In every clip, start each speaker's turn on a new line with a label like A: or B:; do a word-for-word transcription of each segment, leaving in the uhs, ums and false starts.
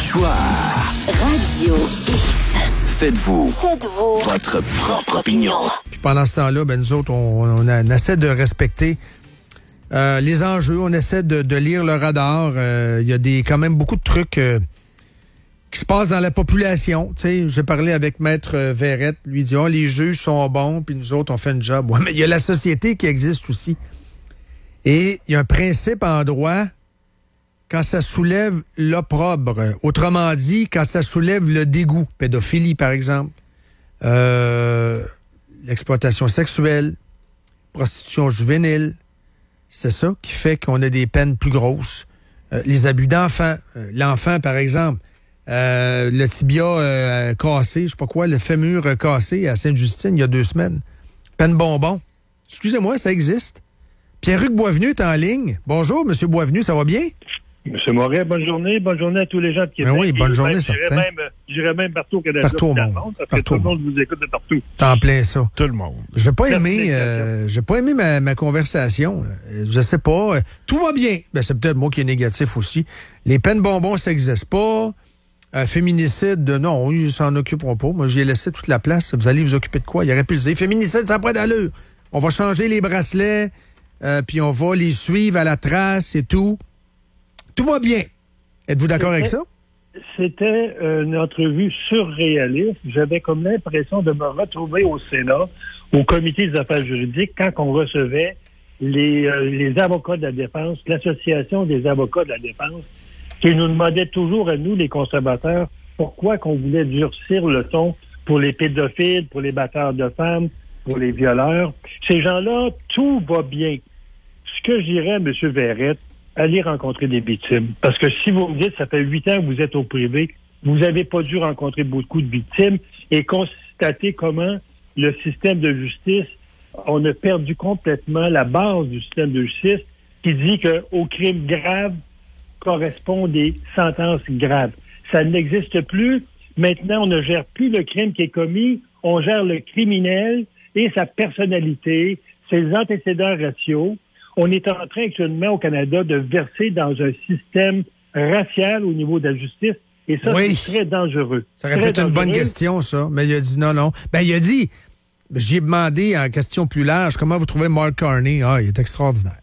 A: choix.
B: Radio X.
A: Faites-vous,
B: Faites-vous
A: votre propre opinion.
C: Puis pendant ce temps-là, ben nous autres, on, on, a, on essaie de respecter euh, les enjeux, on essaie de, de lire le radar. Il euh, y a des quand même beaucoup de trucs euh, qui se passent dans la population. Tu sais, j'ai parlé avec Maître Verrette, lui dit oh, les juges sont bons, puis nous autres, on fait une job. Ouais, mais il y a la société qui existe aussi. Et il y a un principe en droit quand ça soulève l'opprobre. Autrement dit, quand ça soulève le dégoût. Pédophilie, par exemple. Euh, l'exploitation sexuelle. Prostitution juvénile. C'est ça qui fait qu'on a des peines plus grosses. Euh, les abus d'enfants. Euh, l'enfant, par exemple, euh, le tibia euh, cassé, je sais pas quoi, le fémur cassé à Sainte-Justine il y a deux semaines. Peine bonbon. Excusez-moi, ça existe. Pierre-Hugues Boisvenu est en ligne. Bonjour, M. Boisvenu, ça va bien?
D: Monsieur Moret, bonne journée. Bonne journée à tous les gens de Québec.
C: Ben oui, bonne journée,
D: certain. J'irais même, j'irais même partout au Canada.
C: Partout au monde.
D: monde parce
C: partout
D: que tout le monde vous écoute de partout.
C: T'en plein ça.
E: Tout le monde.
C: J'ai pas aimé, euh, j'ai pas aimé ma, ma conversation. Je sais pas. Tout va bien. Ben, c'est peut-être moi qui est négatif aussi. Les peines bonbons, ça n'existe pas. Euh, féminicide, non, ils s'en occuperont pas. Moi, j'ai laissé toute la place. Vous allez vous occuper de quoi? Il aurait pu le dire. Féminicide, ça n'a pas d'allure. On va changer les bracelets, euh, puis on va les suivre à la trace et tout. Tout va bien. Êtes-vous d'accord avec ça?
D: C'était une entrevue surréaliste. J'avais comme l'impression de me retrouver au Sénat, au comité des affaires juridiques, quand on recevait les, euh, les avocats de la défense, l'association des avocats de la défense, qui nous demandait toujours à nous, les conservateurs, pourquoi qu'on voulait durcir le ton pour les pédophiles, pour les batteurs de femmes, pour les violeurs. Ces gens-là, tout va bien. Ce que je dirais à M. Verrette, allez rencontrer des victimes. Parce que si vous me dites, ça fait huit ans que vous êtes au privé, vous n'avez pas dû rencontrer beaucoup de victimes et constater comment le système de justice, on a perdu complètement la base du système de justice qui dit qu'aux crimes graves correspondent des sentences graves. Ça n'existe plus. Maintenant, on ne gère plus le crime qui est commis, on gère le criminel et sa personnalité, ses antécédents raciaux. On est en train actuellement au Canada de verser dans un système racial au niveau de la justice. Et ça, oui. C'est très dangereux.
C: Ça aurait pu être une bonne question, ça. Mais il a dit non, non. Ben, il a dit, j'ai demandé en question plus large, comment vous trouvez Mark Carney? Ah, il est extraordinaire.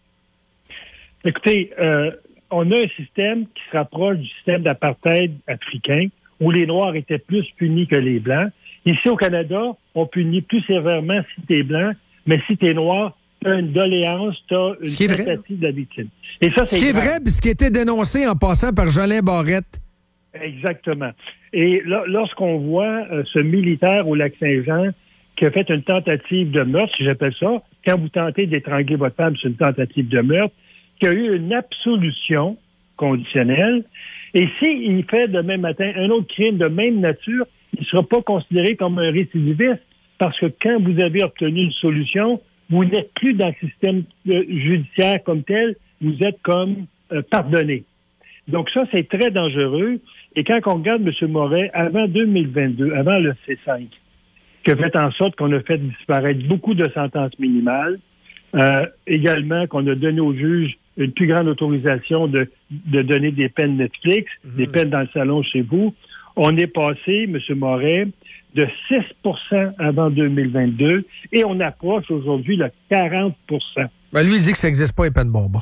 D: Écoutez, euh, on a un système qui se rapproche du système d'apartheid africain, où les Noirs étaient plus punis que les Blancs. Ici, au Canada, on punit plus sévèrement si t'es blanc, mais si t'es noir, t'as une doléance, t'as une sympathie de la victime. Et ça, c'est
C: ce qui est vrai, puis ce qui a été dénoncé en passant par Jolin Barrette.
D: Exactement. Et là, lorsqu'on voit euh, ce militaire au Lac-Saint-Jean qui a fait une tentative de meurtre, si j'appelle ça, quand vous tentez d'étrangler votre femme, c'est une tentative de meurtre, qui a eu une absolution conditionnelle, et s'il fait demain matin un autre crime de même nature, il ne sera pas considéré comme un récidiviste, parce que quand vous avez obtenu une solution, vous n'êtes plus dans le système euh, judiciaire comme tel, vous êtes comme euh, pardonné. Donc ça, c'est très dangereux. Et quand on regarde M. Moret, avant deux mille vingt-deux, avant le C cinq, qui a fait en sorte qu'on a fait disparaître beaucoup de sentences minimales, euh, également qu'on a donné aux juges une plus grande autorisation de, de donner des peines Netflix, mmh. des peines dans le salon chez vous, on est passé, M. Moret, de six pour cent avant deux mille vingt-deux et on approche aujourd'hui le quarante pour cent.
C: Ben lui, il dit que ça n'existe pas, les peines bonbons.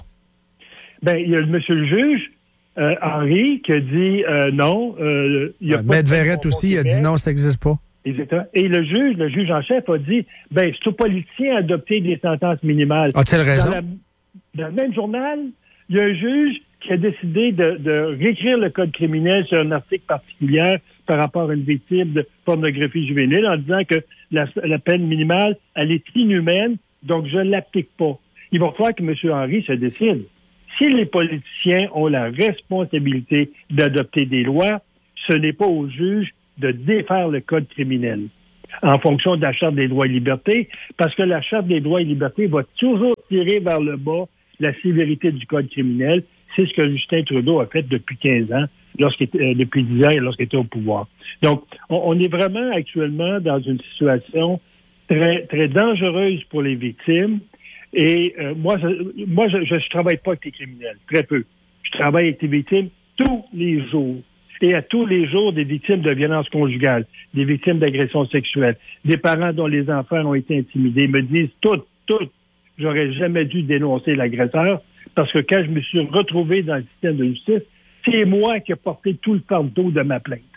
D: Ben, il y a le monsieur le juge, euh, Henry, qui a dit euh, non. Euh, il y a
C: euh,
D: pas
C: Maître Verrette aussi a dit non, ça n'existe pas.
D: Exactement. Et le juge, le juge en chef a dit, ben, c'est aux politiciens à adopter des sentences minimales.
C: A-t-il raison?
D: Dans, la, dans le même journal, il y a un juge qui a décidé de, de réécrire le code criminel sur un article particulier par rapport à une victime de pornographie juvénile en disant que la, la peine minimale, elle est inhumaine, donc je ne l'applique pas. Il va falloir que M. Henry se décide. Si les politiciens ont la responsabilité d'adopter des lois, ce n'est pas aux juges de défaire le code criminel en fonction de la Charte des droits et libertés, parce que la Charte des droits et libertés va toujours tirer vers le bas la sévérité du code criminel. C'est ce que Justin Trudeau a fait depuis quinze ans, lorsqu'il était, euh, depuis dix ans, lorsqu'il était au pouvoir. Donc, on, on est vraiment actuellement dans une situation très, très dangereuse pour les victimes. Et euh, moi, je, moi, je, je, je travaille pas avec les criminels, très peu. Je travaille avec les victimes tous les jours. et à tous les jours des victimes de violences conjugales, des victimes d'agressions sexuelles, des parents dont les enfants ont été intimidés, me disent toutes, toutes, j'aurais jamais dû dénoncer l'agresseur parce que quand je me suis retrouvé dans le système de justice, c'est moi qui ai porté tout le fardeau de ma plainte.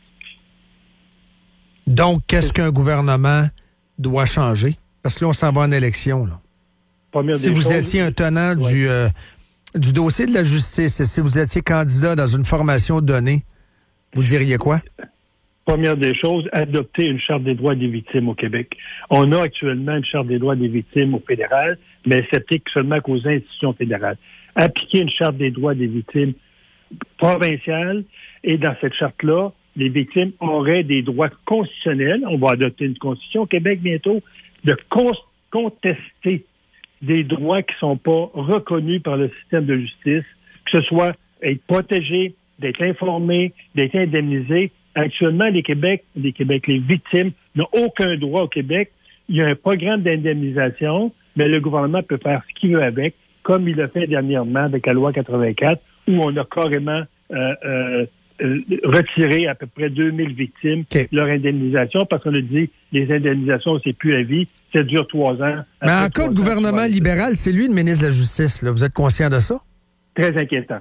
C: Donc, qu'est-ce qu'un gouvernement doit changer? Parce que là, on s'en va en élection, là.
D: Première
C: si vous
D: choses,
C: étiez un tenant
D: ouais.
C: du, euh, du dossier de la justice et si vous étiez candidat dans une formation donnée, vous diriez quoi?
D: Première des choses, adopter une charte des droits des victimes au Québec. On a actuellement une charte des droits des victimes au fédéral, mais elle s'applique seulement qu'aux institutions fédérales. Appliquer une charte des droits des victimes provinciale, et dans cette charte-là, les victimes auraient des droits constitutionnels. On va adopter une constitution au Québec bientôt, de con- contester des droits qui ne sont pas reconnus par le système de justice, que ce soit être protégé, d'être informé, d'être indemnisé. Actuellement, les Québec, les Québec, les victimes n'ont aucun droit au Québec. Il y a un programme d'indemnisation, mais le gouvernement peut faire ce qu'il veut avec, comme il l'a fait dernièrement avec la loi quatre-vingt-quatre, où on a carrément euh, euh, euh, retiré à peu près deux mille victimes
C: okay.
D: leur indemnisation, parce qu'on a dit les indemnisations, c'est plus à vie, ça dure trois ans.
C: Mais en cas de gouvernement libéral, c'est lui le ministre de la Justice, là. Vous êtes conscient de ça?
D: Très inquiétant.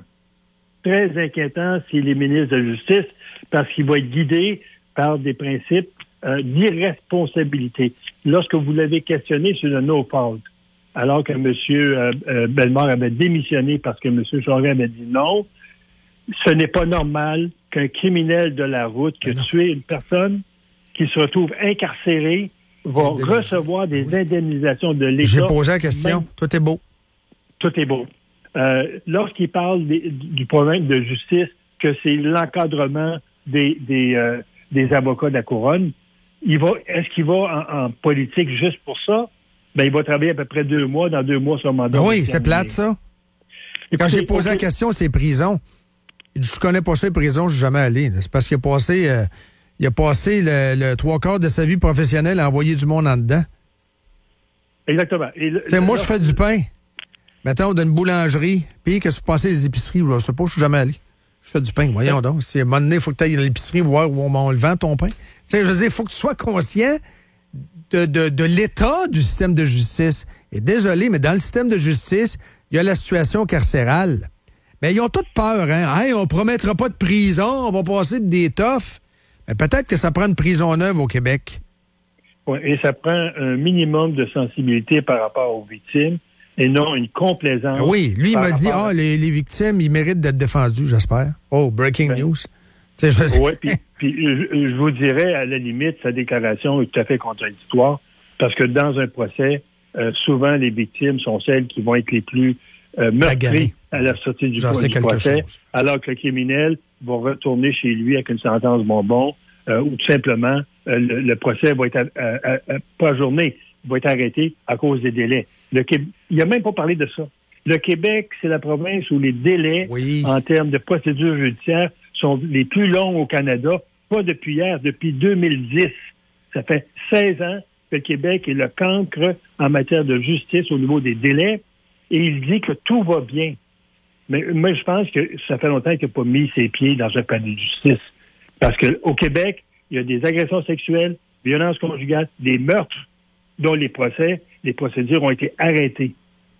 D: Très inquiétant s'il est ministre de la Justice, parce qu'il va être guidé par des principes euh, d'irresponsabilité. Lorsque vous l'avez questionné sur le no-fault, alors que M. Euh, euh, Bellemare avait démissionné parce que M. Charest avait dit non, ce n'est pas normal qu'un criminel de la route qui a tué une personne, qui se retrouve incarcéré, va recevoir des oui. indemnisations de l'État.
C: J'ai posé la question.
D: Même...
C: Tout est beau.
D: Tout est beau. Euh, lorsqu'il parle des, du problème de justice, que c'est l'encadrement des, des, euh, des avocats de la couronne, il va, est-ce qu'il va en, en politique juste pour ça? Ben, il va travailler à peu près deux mois. Dans deux mois, son mandat.
C: Ben oui, c'est plate, ça. Et quand j'ai posé
D: okay.
C: la question, c'est prison. Je connais pas ça, les prisons, je suis jamais allé. Là. C'est parce qu'il a passé, euh, il a passé le, le trois quarts de sa vie professionnelle à envoyer du monde en dedans.
D: Exactement.
C: Le, moi, je fais du pain. Mettons, d'une boulangerie. Puis, qu'est-ce que vous pensez des épiceries? Je sais pas, je suis jamais allé. Je fais du pain, voyons ouais. donc. Si à un moment donné, il faut que tu ailles à l'épicerie voir où on, on le vend, ton pain. Tu sais, je veux dire, il faut que tu sois conscient de, de, de l'état du système de justice. Et désolé, mais dans le système de justice, il y a la situation carcérale. Mais ils ont toutes peur, hein? Hey, on promettra pas de prison, on va passer des toughs. Mais peut-être que ça prend une prison neuve au Québec.
D: Oui, et ça prend un minimum de sensibilité par rapport aux victimes et non une complaisance.
C: Oui, lui, il m'a dit, ah, à... les, les victimes, ils méritent d'être défendus, j'espère. Oh, breaking ben, news.
D: Je... Oui, puis, puis je, je vous dirais, à la limite, sa déclaration est tout à fait contradictoire parce que dans un procès, euh, souvent, les victimes sont celles qui vont être les plus euh, meurtries à la sortie du, du procès, chose. Alors que le criminel va retourner chez lui avec une sentence bonbon euh, ou tout simplement, euh, le, le procès va être à, à, à, pas ajourné, va être arrêté à cause des délais. Le Québec, il n'a même pas parlé de ça. Le Québec, c'est la province où les délais
C: oui.
D: en termes de procédure judiciaire sont les plus longs au Canada, pas depuis hier, depuis deux mille dix. Ça fait seize ans que le Québec est le cancre en matière de justice au niveau des délais, et il dit que tout va bien. Mais moi, je pense que ça fait longtemps qu'il n'a pas mis ses pieds dans un panier de justice. Parce qu'au Québec, il y a des agressions sexuelles, violences conjugales, des meurtres dont les procès, les procédures ont été arrêtées.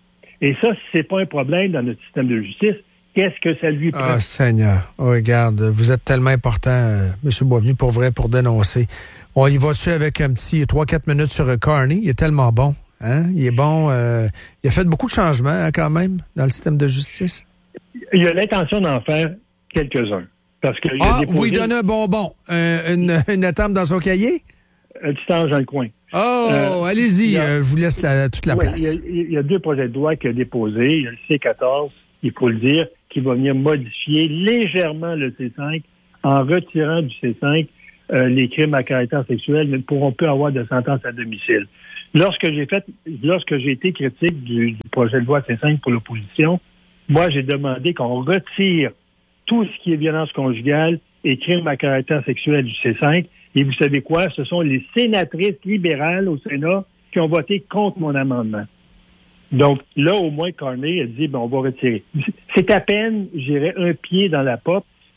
D: Et ça, si c'est pas un problème dans notre système de justice, qu'est-ce que ça lui prend?
C: Ah, Seigneur. Oh, regarde, vous êtes tellement important, euh, M. Boisvenu, pour vrai, pour dénoncer. On y va-tu avec un petit trois quatre minutes sur Carney? Il est tellement bon. Hein? Il est bon. Euh, il a fait beaucoup de changements, hein, quand même, dans le système de justice.
D: Il a l'intention d'en faire quelques-uns. Parce que
C: ah, déposé... vous lui donnez un bonbon, un, une, une étape dans son cahier?
D: Un petit ange dans le coin.
C: Oh, euh, allez-y, a, euh, je vous laisse la, toute la
D: ouais,
C: place.
D: Il y, a, il y a deux projets de loi qu'il a déposés. Il y a le C quatorze, il faut le dire, qui va venir modifier légèrement le C cinq en retirant du C cinq euh, les crimes à caractère sexuel, mais ne pourront plus avoir de sentence à domicile. Lorsque j'ai fait, lorsque j'ai été critique du, du projet de loi C cinq pour l'opposition, moi, j'ai demandé qu'on retire tout ce qui est violence conjugale et crimes à caractère sexuel du C cinq. Et vous savez quoi? Ce sont les sénatrices libérales au Sénat qui ont voté contre mon amendement. Donc, là, au moins, Carney a dit, ben, on va retirer. C'est à peine, j'irais, un pied dans la porte,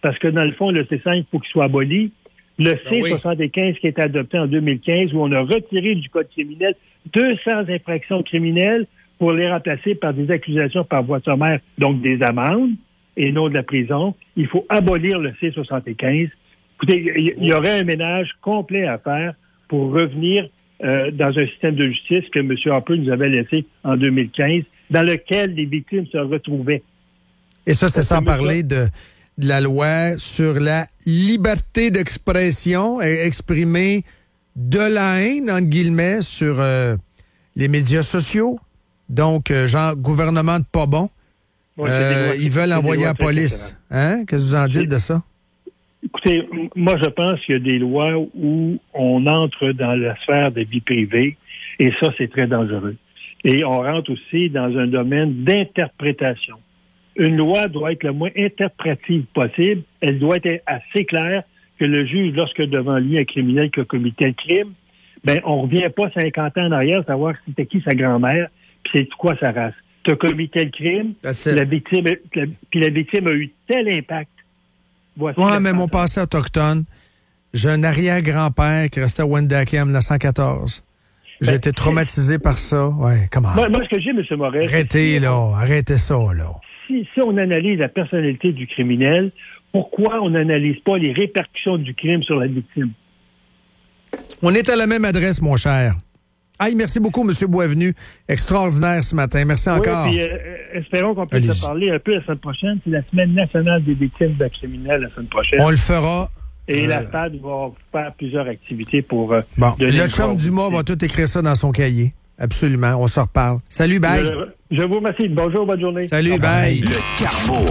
D: parce que dans le fond, le C cinq, il faut qu'il soit aboli. Le C soixante-quinze qui a été adopté en deux mille quinze, où on a retiré du code criminel deux cents infractions criminelles pour les remplacer par des accusations par voie sommaire, donc des amendes et non de la prison. Il faut abolir le C soixante-quinze. Écoutez, il y, y aurait un ménage complet à faire pour revenir euh, dans un système de justice que M. Harper nous avait laissé en deux mille quinze, dans lequel les victimes se retrouvaient.
C: Et ça, c'est sans parler de, de la loi sur la liberté d'expression, exprimer de la haine, entre guillemets, sur euh, les médias sociaux. Donc, euh, genre, gouvernement de pas bon. Ouais, euh, lois, ils veulent envoyer la police. Hein? Qu'est-ce que vous en dites de ça?
D: Écoutez, moi, je pense qu'il y a des lois où on entre dans la sphère des vies privées, et ça, c'est très dangereux. Et on rentre aussi dans un domaine d'interprétation. Une loi doit être le moins interprétative possible. Elle doit être assez claire que le juge, lorsque devant lui un criminel qui a commis tel crime, ben, on revient pas cinquante ans en arrière à savoir c'était qui sa grand-mère, puis c'est quoi sa race. Tu as commis tel crime, la victime, la, puis la victime a eu tel impact. Voici
C: ouais, mais mon passé autochtone, j'ai un arrière-grand-père qui restait à Wendake en dix-neuf cent quatorze. J'ai ben, été traumatisé par ça. Ouais, comment?
D: Moi, moi, ce que j'ai, M. Morel...
C: Arrêtez, là. On... Arrêtez ça, là.
D: Si, si on analyse la personnalité du criminel, pourquoi on n'analyse pas les répercussions du crime sur la victime?
C: On est à la même adresse, mon cher. Aïe, merci beaucoup, M. Boisvenu. Extraordinaire ce matin. Merci encore.
D: Oui, puis euh, espérons qu'on puisse se parler un peu la semaine prochaine. C'est la Semaine nationale des victimes de criminels la semaine prochaine.
C: On le fera.
D: Et
C: euh...
D: la S A D va faire plusieurs activités pour... Euh,
C: bon, le chum Dumas va tout écrire ça dans son cahier. Absolument, on s'en reparle. Salut, bye.
D: Je, je vous remercie. Bonjour, bonne journée.
C: Salut, bye.
A: Le Carbo.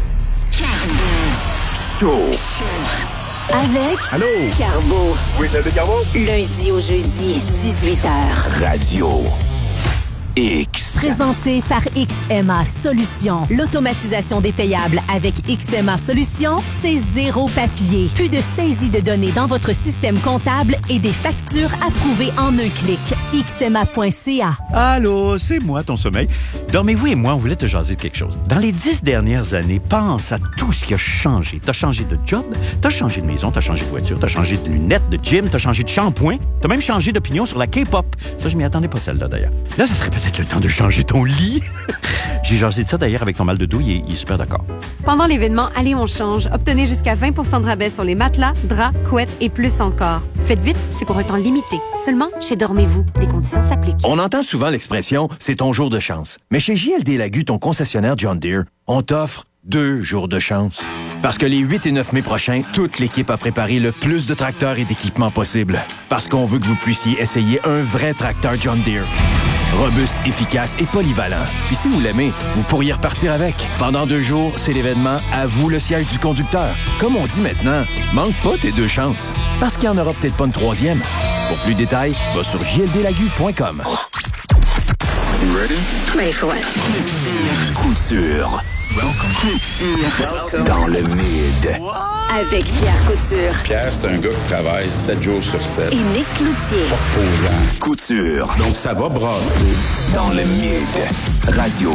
A: Show.
B: Avec
A: Allô?
B: Carbo.
E: Oui, c'est le Carbo.
B: Lundi au jeudi, dix-huit heures.
A: Radio X.
B: Présenté par X M A Solutions. L'automatisation des payables avec X M A Solutions, c'est zéro papier. Plus de saisie de données dans votre système comptable et des factures approuvées en un clic. X M A point C A.
F: Allô, c'est moi, ton sommeil. Dormez-vous et moi, on voulait te jaser de quelque chose. Dans les dix dernières années, pense à tout ce qui a changé. T'as changé de job, t'as changé de maison, t'as changé de voiture, t'as changé de lunettes, de gym, t'as changé de shampoing, t'as même changé d'opinion sur la K-pop. Ça, je m'y attendais pas, celle-là, d'ailleurs. Là, ça serait peut-être le temps de changer ton lit. J'ai jasé de ça, d'ailleurs, avec ton mal de dos. Il est, il est super d'accord.
G: Pendant l'événement Allez, on change, obtenez jusqu'à vingt pour cent de rabais sur les matelas, draps, couettes et plus encore. Faites vite, c'est pour un temps limité. Seulement chez Dormez-vous. Les conditions s'appliquent.
A: On entend souvent l'expression « c'est ton jour de chance ». Mais chez J L D Lagu, ton concessionnaire John Deere, on t'offre deux jours de chance. Parce que les huit et neuf mai prochains, toute l'équipe a préparé le plus de tracteurs et d'équipements possible. Parce qu'on veut que vous puissiez essayer un vrai tracteur John Deere. Robuste, efficace et polyvalent. Puis si vous l'aimez, vous pourriez repartir avec. Pendant deux jours, c'est l'événement « À vous le siège du conducteur ». Comme on dit maintenant, manque pas tes deux chances. Parce qu'il n'y en aura peut-être pas une troisième. Pour plus de détails, va sur j l d lagu point com. You ready?
B: Ready for what?
A: Couture. Welcome. Dans le mid.
B: Avec Pierre Couture.
E: Pierre, c'est un gars qui travaille sept jours sur sept.
B: Et Nick Cloutier.
E: Pas reposant.
A: Couture.
E: Donc, ça va brasser.
A: Dans le mid. Radio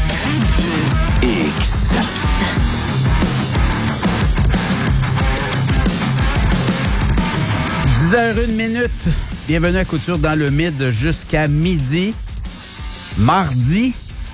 A: X.
H: dix heures une minute. Bienvenue à Couture dans le mid jusqu'à midi. Mardi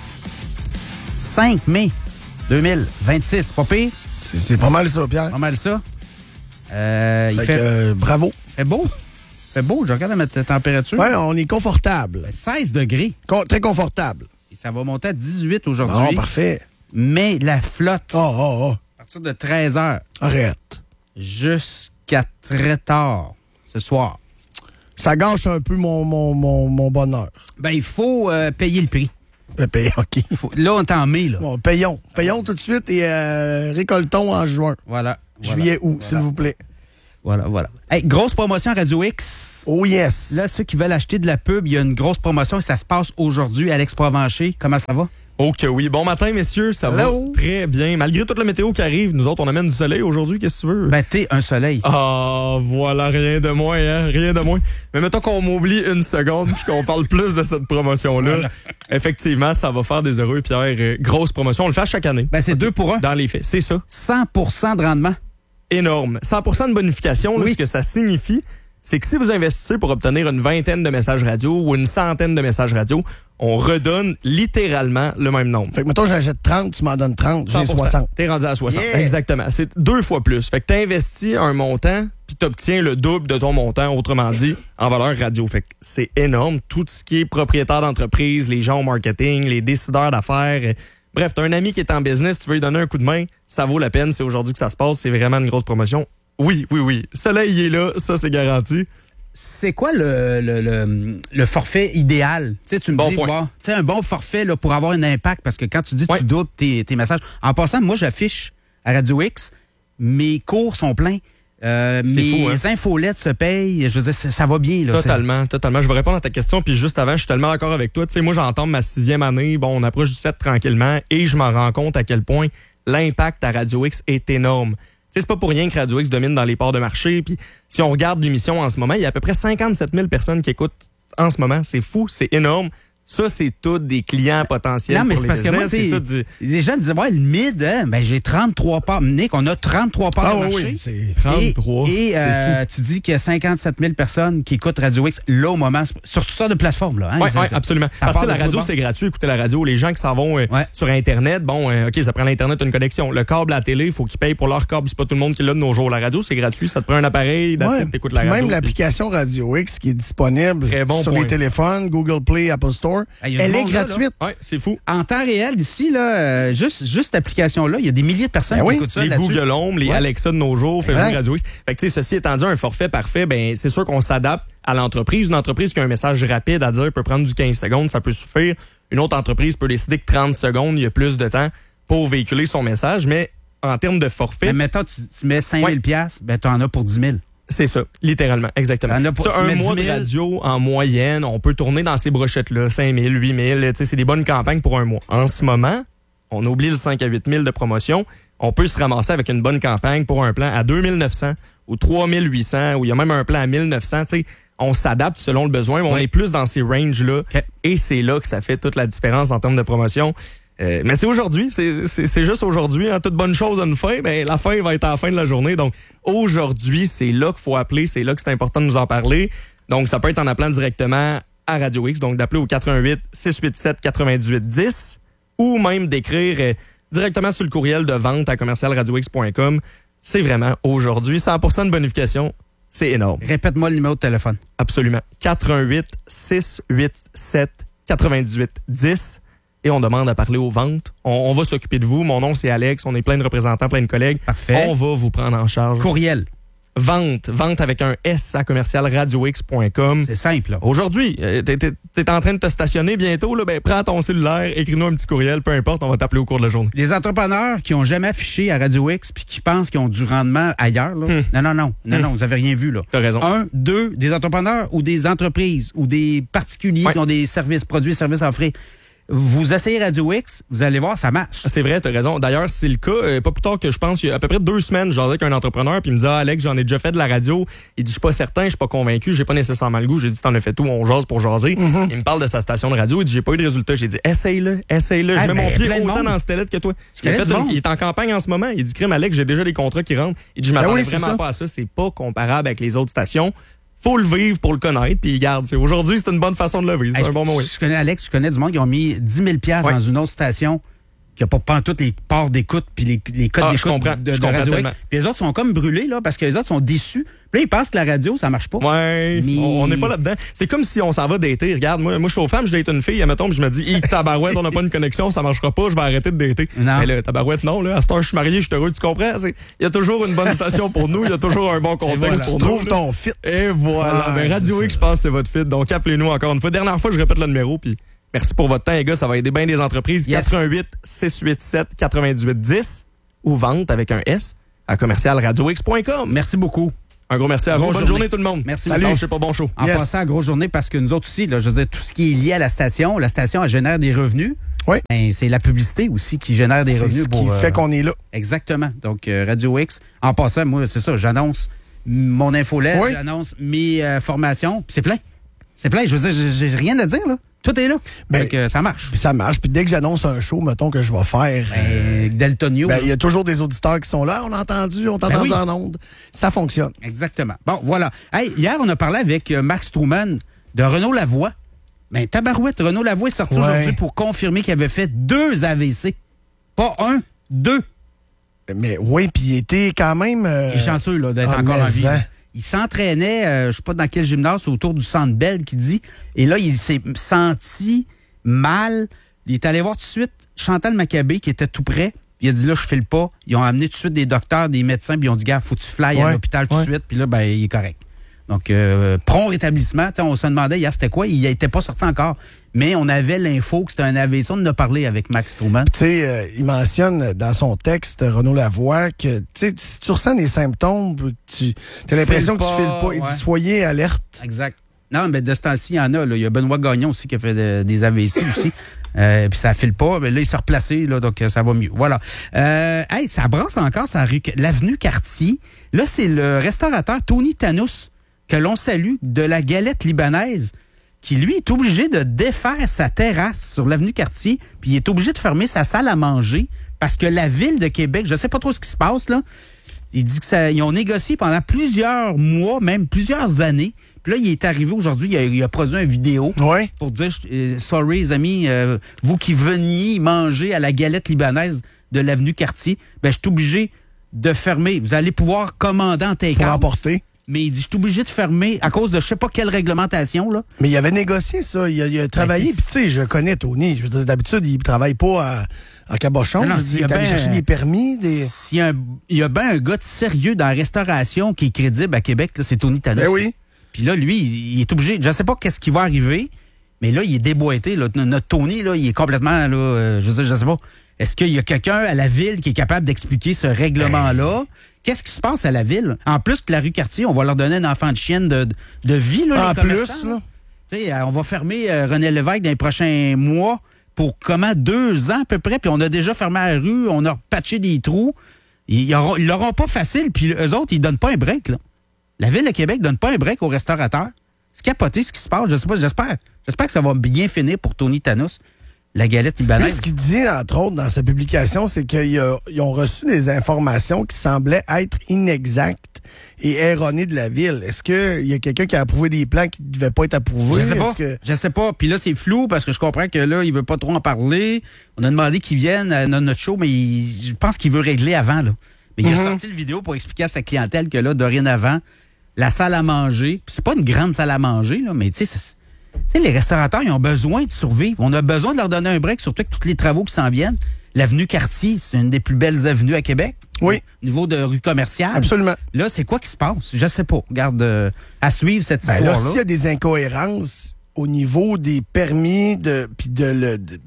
H: cinq mai deux mille vingt-six. Pas pire?
C: C'est, c'est pas mal ça, Pierre.
H: Pas mal ça. Euh, il
C: fait,
H: fait,
C: que, euh, bravo.
H: Il fait beau. Il fait beau. Je regarde ma t- température.
C: Oui, on est confortable.
H: seize degrés.
C: Con- très confortable.
H: Et ça va monter à dix-huit aujourd'hui.
C: Non, parfait.
H: Mais la flotte,
C: oh, oh, oh.
H: à partir de treize heures.
C: Arrête.
H: Jusqu'à très tard ce soir.
C: Ça gâche un peu mon, mon, mon, mon bonheur.
H: Ben, il faut euh, payer le prix.
C: Euh, paye, OK.
H: Faut, là, on est en mai, là.
C: Bon, payons. Payons tout de suite et euh, récoltons en juin.
H: Voilà.
C: Juillet,
H: voilà,
C: août,
H: voilà.
C: s'il vous plaît.
H: Voilà, voilà. Hey, grosse promotion à Radio X.
C: Oh yes.
H: Là, ceux qui veulent acheter de la pub, il y a une grosse promotion et ça se passe aujourd'hui. Alex Provencher, comment ça va?
I: Oh que oui. Bon matin, messieurs, ça
C: Hello.
I: va très bien. Malgré toute la météo qui arrive, nous autres, on amène du soleil aujourd'hui, qu'est-ce que tu veux?
H: Ben, t'es un soleil.
I: Ah, voilà, rien de moins, hein, rien de moins. Mais mettons qu'on m'oublie une seconde puis qu'on parle plus de cette promotion-là. Voilà. Effectivement, ça va faire des heureux, Pierre. Euh, grosse promotion, on le fait à chaque année.
H: Ben, c'est deux pour un.
I: Dans les faits, c'est ça.
H: cent pour cent de rendement.
I: Énorme. cent pour cent de bonification, là,
H: Oui.
I: ce que ça signifie, c'est que si vous investissez pour obtenir une vingtaine de messages radio ou une centaine de messages radio, on redonne littéralement le même nombre.
C: Fait que, mettons, j'achète trente, tu m'en donnes trente, j'ai
I: cent pour cent.
C: soixante.
I: T'es rendu à soixante.
C: Yeah.
I: Exactement. C'est deux fois plus. Fait que t'investis un montant, puis t'obtiens le double de ton montant, autrement dit, en valeur radio. Fait que c'est énorme. Tout ce qui est propriétaire d'entreprise, les gens au marketing, les décideurs d'affaires. euh, Bref, t'as un ami qui est en business, tu veux lui donner un coup de main, ça vaut la peine. C'est aujourd'hui que ça se passe. C'est vraiment une grosse promotion. Oui, oui, oui. Soleil, il est là. Ça, c'est garanti.
H: C'est quoi le, le, le, le forfait idéal? Tu sais, tu me
I: Bon
H: dis,
I: point.
H: wow, tu sais, un bon forfait là, pour avoir un impact, parce que quand tu dis
I: Ouais.
H: tu doubles tes, tes messages. En passant, moi, j'affiche à Radio X, mes cours sont pleins. Euh,
I: C'est
H: mes
I: fou, hein?
H: infolettes se payent. Je veux dire, ça, ça va bien. Là,
I: Totalement, totalement. Je vais répondre à ta question, puis juste avant, je suis tellement d'accord avec toi. Tu sais, moi, j'entends ma sixième année, bon, on approche du sept tranquillement, et je m'en rends compte à quel point l'impact à Radio X est énorme. Tu sais, c'est pas pour rien que Radio X domine dans les parts de marché, puis si on regarde l'émission en ce moment, il y a à peu près cinquante-sept mille personnes qui écoutent en ce moment. C'est fou, c'est énorme. Ça, c'est tous des clients potentiels
H: Non, mais
I: pour
H: c'est
I: les
H: parce que moi,
I: business, c'est
H: c'est-
I: tout du...
H: Les gens me disaient, ouais, le mid, hein, ben, j'ai trente-trois parts. Nick, on a trente-trois parts
C: Ah
H: de
C: oui,
H: marché.
C: oui, c'est...
I: trente-trois.
H: Et, et
I: C'est
H: euh, tu dis qu'il y a cinquante-sept mille personnes qui écoutent Radio X là au moment, sur toutes sortes de plateformes. Là, hein,
I: Oui,
H: Ça-
I: ouais, absolument.
H: ça
I: Parce
H: part
I: que
H: de
I: la radio,
H: tout bord.
I: c'est gratuit. Écoutez la radio. Les gens qui s'en vont euh,
H: Ouais.
I: sur Internet, bon, euh, OK, ça prend l'Internet, une connexion. Le câble à la télé, il faut qu'ils payent pour leur câble. C'est pas tout le monde qui l'a de nos jours. La radio, c'est gratuit. Ça te prend un appareil, that's
C: Ouais.
I: it, t'écoutes la
C: Puis
I: radio.
C: Même
I: puis-
C: l'application Radio X qui est disponible
I: Très bon
C: sur
I: point.
C: les téléphones, Google Play, Apple Store,
H: Ah, il y a du
C: elle est
H: monde là, là.
C: gratuite.
I: Ouais, c'est fou.
H: En temps réel, ici, là, euh, juste, juste cette application-là, il y a des milliers de personnes
C: Ben
H: qui
C: oui,
H: écoutent ça
I: Les
H: là-dessus.
I: Google Home, les
H: Ouais.
I: Alexa de nos jours, Facebook
C: Exact.
I: Radio X. Fait que, tu sais, ceci étant dit, un forfait parfait, ben, c'est sûr qu'on s'adapte à l'entreprise. Une entreprise qui a un message rapide à dire peut prendre du quinze secondes, ça peut suffire. Une autre entreprise peut décider que trente secondes, il y a plus de temps pour véhiculer son message. Mais en termes de forfait,
H: Mais mettons, tu, tu mets cinq mille dollars, ben, tu en as pour dix mille.
I: c'est ça, littéralement, exactement.
H: Il y en a pour-
I: Ça,
H: tu
I: un
H: mets
I: mois
H: dix
I: de
H: mille.
I: radio, en moyenne, on peut tourner dans ces brochettes-là, cinq mille, huit mille, tu sais, c'est des bonnes campagnes pour un mois. En ce moment, on oublie le cinq à huit mille de promotion, on peut se ramasser avec une bonne campagne pour un plan à deux mille neuf cents ou trois mille huit cents, ou il y a même un plan à mille neuf cents, tu sais. On s'adapte selon le besoin, mais on
H: Oui.
I: est plus dans ces ranges-là,
H: OK.
I: et c'est là que ça fait toute la différence en termes de promotion. Euh, mais c'est aujourd'hui, c'est, c'est, c'est juste aujourd'hui. Hein, toute bonne chose a une fin, ben, la fin va être à la fin de la journée. Donc aujourd'hui, c'est là qu'il faut appeler, c'est là que c'est important de nous en parler. Donc ça peut être en appelant directement à Radio X, donc d'appeler au quatre un huit, six huit sept, huit huit un zéro ou même d'écrire euh, directement sur le courriel de vente à commercial radio x point com. C'est vraiment aujourd'hui cent pour cent de bonification. C'est énorme.
H: Répète-moi le numéro de téléphone.
I: Absolument. quatre un huit, six huit sept, huit huit un zéro et on demande à parler aux ventes. On, on va s'occuper de vous. Mon nom, c'est Alex. On est plein de représentants, plein de collègues.
H: Parfait.
I: On va vous prendre en charge.
H: Courriel.
I: Vente. Vente avec un S à commercial radio x point com.
H: C'est simple, là.
I: Aujourd'hui, euh, t'es, t'es, t'es en train de te stationner bientôt. Là, ben, prends ton cellulaire, écris-nous un petit courriel, peu importe, on va t'appeler au cours de la journée.
H: Les entrepreneurs qui ont jamais affiché à Radio X puis qui pensent qu'ils ont du rendement ailleurs, là.
I: Hmm.
H: Non, non, non. Non,
I: Hmm.
H: non, vous avez rien vu, là.
I: T'as raison.
H: Un, deux, des entrepreneurs ou des entreprises ou des particuliers
I: Ouais.
H: qui ont des services, produits, services à offrir. Vous essayez Radio X, vous allez voir, ça marche.
I: C'est vrai, t'as raison. D'ailleurs, c'est le cas. Euh, pas plus tard que je pense, il y a à peu près deux semaines, j'en avec un entrepreneur, puis il me dit ah, Alex, j'en ai déjà fait de la radio. Il dit je suis pas certain, je suis pas convaincu, j'ai pas nécessairement le goût. J'ai dit t'en as fait tout, on jase pour jaser.
H: Mm-hmm.
I: Il me parle de sa station de radio, il dit j'ai pas eu de résultat. J'ai dit essaye-le, essaye-le. Je
H: Ah,
I: mets mon
H: ben,
I: pied
H: plein de
I: autant
H: monde.
I: dans cette lettre que toi.
H: Je
I: Il, a
H: connais
I: fait
H: du
I: une-
H: monde.
I: il est en campagne en ce moment. Il dit crème Alex, j'ai déjà des contrats qui rentrent. Il dit je m'attendais
C: oui, c'est
I: vraiment
C: ça.
I: pas à ça. C'est pas comparable avec les autres stations. Faut le vivre pour le connaître. Puis garde, c'est- aujourd'hui c'est une bonne façon de le vivre. C'est
H: Hey,
I: un bon
H: je,
I: moment.
H: je connais Alex, je connais du monde qui ont mis dix mille dollars
I: Ouais.
H: dans une autre station qui n'a pas pantoute les parts d'écoute puis les, les codes
I: Ah, je
H: d'écoute
I: comprends,
H: de,
I: je
H: de
I: comprends
H: Radio X.
I: tellement.
H: Puis les autres sont comme brûlés, là, parce que les autres sont déçus. Puis là, ils pensent que la radio, ça marche pas.
I: Ouais,
H: Mais-
I: on on n'est pas là-dedans. C'est comme si on s'en va dater. Regarde, moi, moi je suis aux femmes, je date une fille, admettons, puis je me dis, hi, tabarouette, on n'a pas une connexion, ça marchera pas, je vais arrêter de dater.
H: Non.
I: Mais là, tabarouette, non, là, à cette heure, je suis marié, je suis heureux, tu comprends? C'est- Il y a toujours une bonne station pour nous, il y a toujours un bon contexte
C: Voilà.
I: pour
C: Tu
I: nous.
C: trouves
I: là.
C: ton fit.
I: Et voilà.
C: Ouais,
I: ben, Radio
C: c'est
I: X,
C: ça.
I: je pense que c'est votre fit. Donc, appelez-nous encore une fois. Dernière fois, je répète le numéro, puis merci pour votre temps, les gars. Ça va aider bien des entreprises.
H: Yes.
I: quatre un huit, six huit sept, huit huit un zéro ou vente avec un S à commercial radio x point com.
H: Merci beaucoup.
I: Un gros merci à vous.
H: Grosse
I: Bonne
H: journée.
I: journée tout le monde.
H: Merci.
I: Salut.
H: Salut.
I: C'est pas bon show.
H: En
C: Yes.
H: passant à grosse journée, parce que nous autres aussi, là, je veux dire, tout ce qui est lié à la station, la station, elle génère des revenus.
C: Oui.
H: Ben, c'est la publicité aussi qui génère des
C: C'est
H: revenus.
C: ce
H: pour,
C: qui
H: euh,
C: fait qu'on est là.
H: Exactement. Donc, euh, Radio X, en passant, moi, c'est ça, j'annonce mon infolette,
C: Oui.
H: j'annonce mes euh, formations, puis c'est plein. C'est plein. Je veux dire, j'ai j'ai rien à dire, là. Tout est là.
C: Ben,
H: Donc, euh, ça marche.
C: Puis ça marche. Puis dès que j'annonce un show, mettons, que je vais faire...
H: Ben, Deltonio.
C: ben, il y a toujours des auditeurs qui sont là. On a entendu, on t'a
H: Ben
C: entendu
H: oui.
C: en ondes. Ça fonctionne.
H: Exactement. Bon, voilà. Hey, hier, on a parlé avec euh, Max Truman de Renaud Lavoie. Ben, tabarouette, Renaud Lavoie est sorti
C: Ouais.
H: aujourd'hui pour confirmer qu'il avait fait deux A V C. Pas un, deux.
C: Mais oui, puis il était quand même... euh,
H: Il est chanceux là, d'être
C: ah,
H: encore en
C: mais
H: vie.
C: hein.
H: Il s'entraînait, euh, je sais pas dans quel gymnase, autour du Centre Bell, qui dit. Et là, il s'est senti mal. Il est allé voir tout de suite Chantal Maccabé, qui était tout près. Il a dit, là, je file pas. Ils ont amené tout de suite des docteurs, des médecins, puis ils ont dit, gars, faut que tu flyes à
C: Ouais,
H: l'hôpital tout de
C: ouais.
H: suite. Puis là, ben, il est correct. Donc, euh, prompt rétablissement. T'sais, on se demandait hier c'était quoi. Il n'était pas sorti encore. Mais on avait l'info que c'était un A V C. On en a parlé avec Max Truman.
C: Tu sais, euh, il mentionne dans son texte, Renaud Lavoie, que tu sais, si tu ressens des symptômes, tu as l'impression que tu
H: files
C: files
H: pas,
C: pas. Il
H: ouais.
C: dit, soyez alerte.
H: Exact. Non, mais de ce temps-ci, il y en a. Là. Il y a Benoît Gagnon aussi qui a fait de- des A V C aussi. Euh, puis ça file pas. Mais là, il s'est replacé, là, donc euh, ça va mieux. Voilà. Euh, hey, ça brasse encore sur la rue- l'avenue Cartier. Là, c'est le restaurateur Tony Tanous, que l'on salue, de la Galette libanaise, qui, lui, est obligé de défaire sa terrasse sur l'avenue Cartier, puis il est obligé de fermer sa salle à manger parce que la Ville de Québec, je sais pas trop ce qui se passe, là, il dit que ça, ils ont négocié pendant plusieurs mois, même plusieurs années. Puis là, il est arrivé aujourd'hui, il a, il a produit une vidéo
C: Ouais.
H: pour dire euh, sorry, les amis, euh, vous qui veniez manger à la Galette libanaise de l'avenue Cartier, ben, je suis obligé de fermer. Vous allez pouvoir commander en
C: Pour
H: take-out.
C: emporter.
H: Mais il dit, je suis obligé de fermer à cause de je sais pas quelle réglementation, là.
C: Mais il avait négocié ça. Il a, il a travaillé.
H: c'est-
C: Puis tu sais, je connais Tony. Je veux dire, d'habitude, il travaille pas à, en cabochon.
H: Non, non,
C: Je veux
H: s'il
C: dire,
H: y a
C: il est allé
H: ben-
C: chercher des permis. Des...
H: S'il y a, un- il y a bien un gars de sérieux dans la restauration qui est crédible à Québec, là, c'est Tony Tanous.
C: Ben oui.
H: Puis là, lui, il, il est obligé. Je sais pas qu'est-ce qui va arriver, mais là, il est déboîté. Là. Notre Tony, là, il est complètement, là, euh, je sais, je sais pas. Est-ce qu'il y a quelqu'un à la ville qui est capable d'expliquer ce règlement-là? Qu'est-ce qui se passe à la ville? En plus que la rue Cartier, on va leur donner un enfant de chienne de, de vie, là,
C: En
H: les commerçants,
C: plus, là.
H: Tu sais, euh, on va fermer euh, René Lévesque dans les prochains mois pour comment deux ans à peu près, puis on a déjà fermé la rue, on a patché des trous. Ils ils l'auront pas facile, puis eux autres, ils donnent pas un break, là. La Ville de Québec donne pas un break aux restaurateurs. C'est capoté ce qui se passe. Je sais pas, j'espère. J'espère que ça va bien finir pour Tony Tanous, la Galette
C: Lui,
H: libanaise.
C: ce qu'il dit, entre autres, dans sa publication, c'est qu'ils a- ils ont reçu des informations qui semblaient être inexactes et erronées de la ville. Est-ce qu'il y a quelqu'un qui a approuvé des plans qui ne devaient pas être approuvés?
H: Je sais pas.
C: Est-ce que-
H: Je sais pas. Puis là, c'est flou parce que je comprends que là, il veut pas trop en parler. On a demandé qu'il vienne à notre show, mais il- je pense qu'il veut régler avant, là. Mais il a
C: Mhm.
H: sorti le vidéo pour expliquer à sa clientèle que là, dorénavant, la salle à manger, puis c'est pas une grande salle à manger, là, mais tu sais, c'est- tu sais, les restaurateurs, ils ont besoin de survivre. On a besoin de leur donner un break, surtout avec tous les travaux qui s'en viennent. L'avenue Cartier, c'est une des plus belles avenues à Québec.
C: Oui.
H: Au niveau de rue commerciale.
C: Absolument.
H: Là, c'est quoi qui se passe? Je sais pas. Regarde, euh, à suivre cette
C: Ben là,
H: histoire-là.
C: s'il y a des incohérences au niveau des permis de puis de, le- de, de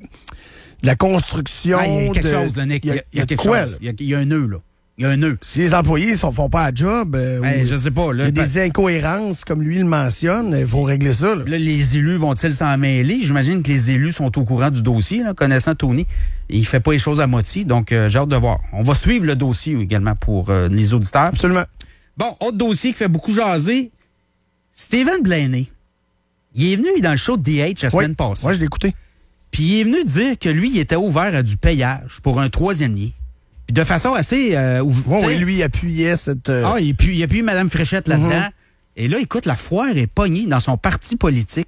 C: la construction...
H: Ah, il y a quelque
C: de-
H: chose, là, Nick.
C: Il y a, il y a de
H: quelque
C: quoi,
H: chose.
C: là?
H: Il y a, il y a un nœud, là. Il y a un nœud.
C: Si les employés ne font pas la job, euh,
H: Ben,
C: ou
H: je sais pas.
C: il y
H: Là,
C: a des incohérences, comme lui le mentionne, il faut régler ça. Là.
H: là, les élus vont-ils s'en mêler? J'imagine que les élus sont au courant du dossier, là, connaissant Tony. Il fait pas les choses à moitié, donc euh, j'ai hâte de voir. On va suivre le dossier également pour euh, les auditeurs.
C: Absolument.
H: Bon, autre dossier qui fait beaucoup jaser. Stephen Blaney. Il est venu dans le show de D H la
C: Oui.
H: semaine passée.
C: Moi, je l'ai écouté.
H: Puis il est venu dire que lui, il était ouvert à du payage pour un troisième lien. Puis de façon assez... Euh, ouv-
C: Oui,
H: tu
C: oui,
H: sais,
C: lui, il appuyait cette... euh,
H: Ah, il puis il y a plus Mme Fréchette là-dedans.
C: Mhm.
H: Et là, écoute, la foire est pognée dans son parti politique.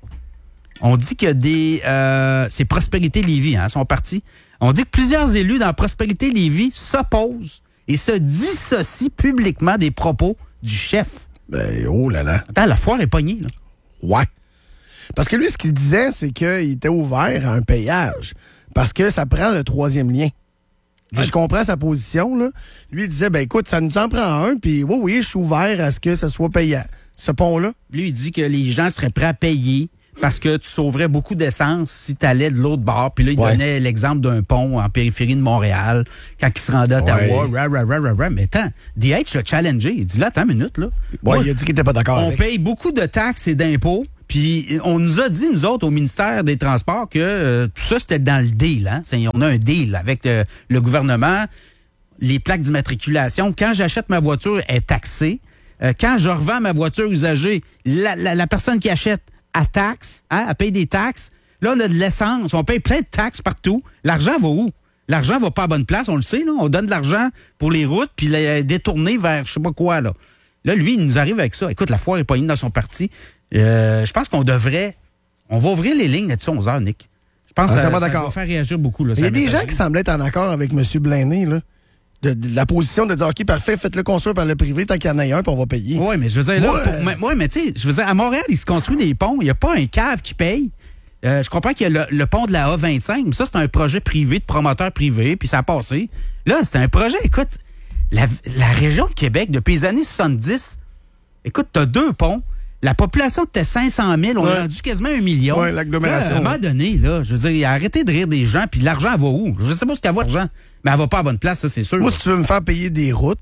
H: On dit que des... Euh, c'est Prospérité Lévis, hein, son parti. On dit que plusieurs élus dans Prospérité Lévis s'opposent et se dissocient publiquement des propos du chef.
C: Ben, oh là là.
H: Attends, la foire est pognée, là.
C: Ouais. Parce que lui, ce qu'il disait, c'est qu'il était ouvert à un payage. Parce que ça prend le troisième lien. Puis je comprends sa position, là. Lui, il disait, ben écoute, ça nous en prend un, puis oui, oui, je suis ouvert à ce que ce soit payant. Ce pont-là.
H: Lui, il dit que les gens seraient prêts à payer parce que tu sauverais beaucoup d'essence si tu allais de l'autre bord. Puis là, il
C: Ouais.
H: donnait l'exemple d'un pont en périphérie de Montréal quand il se rendait à Ottawa.
C: Ouais.
H: Ra, ra, ra, ra, ra. Mais attends, D H l'a challengé. Il dit là, attends une minute, là.
C: Ouais,
H: Moi,
C: il a dit qu'il était pas d'accord
H: on
C: avec.
H: paye beaucoup de taxes et d'impôts, Puis on nous a dit, nous autres, au ministère des Transports, que euh, tout ça, c'était dans le deal. Hein? C'est, on a un deal avec le, le gouvernement. Les plaques d'immatriculation, quand j'achète ma voiture, elle est taxée. Euh, quand je revends ma voiture usagée, la, la, la personne qui achète à taxe, hein, elle paye des taxes. Là, on a de l'essence, on paye plein de taxes partout. L'argent va où? L'argent va pas à bonne place, on le sait. Là. On donne de l'argent pour les routes, puis les détourner vers je sais pas quoi. Là, là lui, il nous arrive avec ça. Écoute, la foire est poignée dans son parti. Euh, je pense qu'on devrait... On va ouvrir les lignes là-dessus onze heures, Nick. Je pense
C: ah,
H: que ça,
C: ça,
H: ça
C: d'accord.
H: va faire réagir beaucoup. Là,
C: il y a des gens qui semblaient être en accord avec M. Blaney, là. De, de la position de dire, OK, parfait, faites-le construire par le privé tant qu'il y en a un, puis on va payer.
H: Oui, mais je veux dire, là,
C: ouais,
H: pour, mais, ouais, mais tu sais, je veux dire, à Montréal, il se construit des ponts. Il n'y a pas un cave qui paye. Euh, je comprends qu'il y a le, le pont de la A vingt-cinq, mais ça, c'est un projet privé, de promoteur privé, puis ça a passé. Là, c'est un projet, écoute, la, la région de Québec, depuis les années soixante-dix, écoute, t'as deux ponts. La population était cinq cent mille, on
C: ouais.
H: a rendu quasiment un million.
C: Oui, l'agglomération.
H: Là, à un moment donné, là, je veux dire, arrêtez de rire des gens, puis l'argent, elle va où? Je sais pas ce qu'elle va, l'argent, mais elle va pas à bonne place, ça, c'est sûr.
C: Moi, si tu veux me faire payer des routes,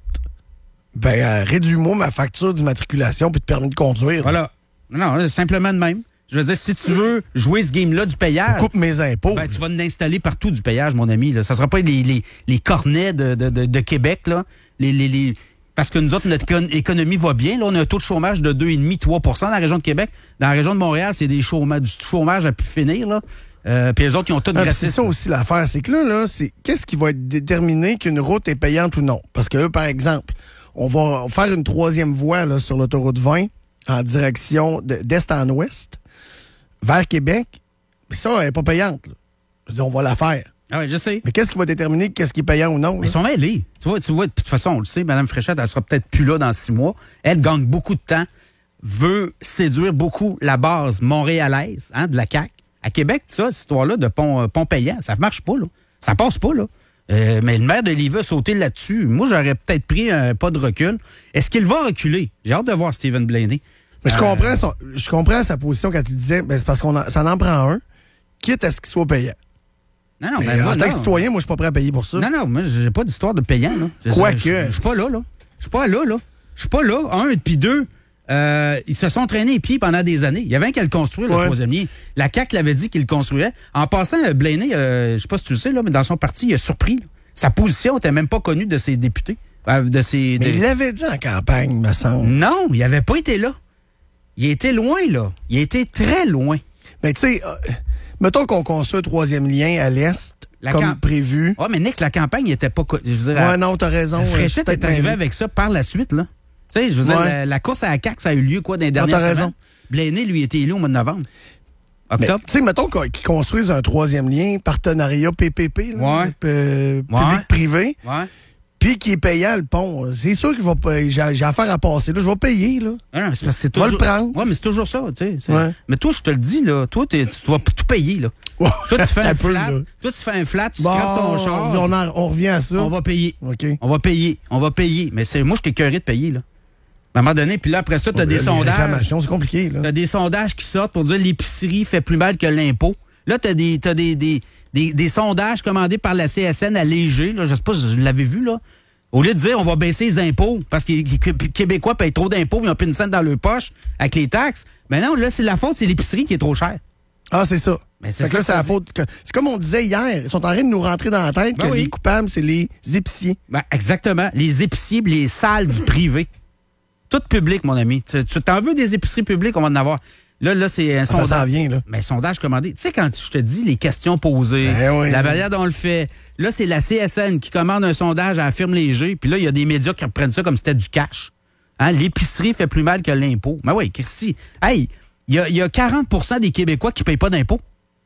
C: ben, euh, réduis-moi ma facture d'immatriculation puis de permis de conduire.
H: Voilà. Non, non, simplement de même. Je veux dire, si tu veux jouer ce game-là du payage...
C: On coupe mes impôts.
H: Ben, tu vas nous installer partout du payage, mon ami. Là. Ça sera pas les, les, les cornets de, de, de, de Québec, là. Les, les, les... Parce que nous autres, notre économie va bien. Là, on a un taux de chômage de deux virgule cinq à trois pour cent dans la région de Québec. Dans la région de Montréal, c'est des chômages, du chômage à plus finir, là. Euh, puis les autres, ils ont tout
C: ah,
H: gratis.
C: C'est ça aussi l'affaire. C'est que là, là c'est qu'est-ce qui va être déterminé qu'une route est payante ou non? Parce que là, par exemple, on va faire une troisième voie là, sur l'autoroute vingt en direction de, d'est en ouest vers Québec. Puis ça, elle n'est pas payante. Là. Je veux dire, on va la faire.
H: Ah oui, je sais.
C: Mais qu'est-ce qui va déterminer qu'est-ce qui est payant ou non?
H: Mais ils sont mêlés. Tu vois, tu vois, de toute façon, on le sait, Mme Fréchette, elle sera peut-être plus là dans six mois. Elle gagne beaucoup de temps, veut séduire beaucoup la base montréalaise, hein, de la C A Q. À Québec, ça, cette histoire-là de pont, euh, pont payant, ça marche pas, là. Ça passe pas, là. Euh, mais le maire de Lévis a sauté là-dessus. Moi, j'aurais peut-être pris un pas de recul. Est-ce qu'il va reculer? J'ai hâte de voir Stephen Blaney.
C: Mais je
H: Euh,
C: comprends son, je comprends sa position quand il disait, ben, c'est parce qu'on en- ça en prend un, quitte à ce qu'il soit payant.
H: Non, non,
C: Mais
H: mais
C: en
H: moi,
C: tant que
H: non.
C: citoyen, moi, je suis pas prêt à payer pour ça.
H: Non, non, moi, j'ai pas d'histoire de payant, là. Je-
C: Quoique.
H: Je je suis pas là, là. Je suis pas là, là. Je suis pas là. Un, puis deux, euh, ils se sont traînés les pieds pendant des années. Il y avait un qu'à le construire, le
C: Ouais.
H: troisième lien. La C A Q l'avait dit qu'il le construirait. En passant, euh, Blaney, euh, je sais pas si tu le sais, là, mais dans son parti, il a surpris. Là. Sa position n'était même pas connue de ses députés. Euh, de ses,
C: Mais
H: de-
C: il l'avait dit en campagne, me semble.
H: Non, il avait pas été là. Il a été loin, là. Il a été très loin.
C: Mais tu sais, euh, mettons qu'on construit un troisième lien à l'est,
H: La
C: comme
H: camp-
C: prévu.
H: Ouais, mais Nick, la campagne n'était pas... co- Je veux dire,
C: Ouais, non, t'as raison.
H: Fréchette
C: peut-être
H: est arrivé
C: même.
H: avec ça par la suite, là. Tu sais, je veux dire,
C: Ouais.
H: la, la course à la C A Q, ça a eu lieu, quoi, dans les dernières
C: t'as
H: semaines.
C: raison.
H: Blaney, lui, était élu au mois de novembre.
C: Mais,
H: Octobre.
C: tu sais, mettons qu'on- qu'ils construisent un troisième lien, partenariat P P P, là,
H: Ouais.
C: euh,
H: Ouais.
C: public-privé,
H: Ouais.
C: puis qui est payant le pont. C'est sûr qu'il va pa- j'ai j'ai affaire à passer. Là, je vais payer, là.
H: Ah non, mais c'est parce que c'est
C: Tu vas
H: toujours...
C: le prendre.
H: Ouais, mais c'est toujours ça, tu sais. c'est-
C: Ouais.
H: Mais toi, je te le dis, là, toi, t'es- tu dois tout payer, là.
C: Ouais.
H: Toi, tu fais un
C: Un peu,
H: flat,
C: là.
H: toi, tu fais un flat, tu
C: Bon,
H: scrapes ton char,
C: on, en- on revient à ça.
H: on va payer.
C: OK.
H: On va payer, on va payer. Mais c'est moi, je t'ai écœuré de payer, là. À un moment donné, puis là, après ça, t'as
C: Ouais,
H: des
C: les
H: sondages.
C: réclamations, c'est compliqué, là.
H: T'as des sondages qui sortent pour dire l'épicerie fait plus mal que l'impôt. Là, t'as des, t'as des, des, des, des sondages commandés par la C S N à Léger. Là, je sais pas si vous l'avez vu, là. Au lieu de dire on va baisser les impôts parce que les Québécois payent trop d'impôts, ils ont plus une scène dans leur poche avec les taxes. Mais non, là, c'est la faute, c'est l'épicerie qui est trop chère.
C: Ah, c'est ça.
H: Mais c'est
C: Fait que
H: ça
C: là, c'est
H: que
C: la
H: ça
C: faute. que- C'est comme on disait hier. Ils sont en train de nous rentrer dans la tête
H: Ben
C: que
H: oui.
C: les coupables, c'est les épiciers.
H: Ben, exactement. Les épiciers, pis les salles du privé. Tout public, mon ami. Tu, tu t'en veux des épiceries publiques, on va en avoir. Là, là, c'est un
C: Ah, ça s'en
H: sondage.
C: vient, là.
H: Mais sondage commandé. Tu sais, quand je te dis les questions posées,
C: Ben oui.
H: la manière dont on le fait, là, c'est la C S N qui commande un sondage à la firme Léger, puis là, il y a des médias qui reprennent ça comme si c'était du cash. Hein? L'épicerie fait plus mal que l'impôt. Mais oui, Christy, hey, il y a, il y a quarante pour cent des Québécois qui ne payent pas d'impôt.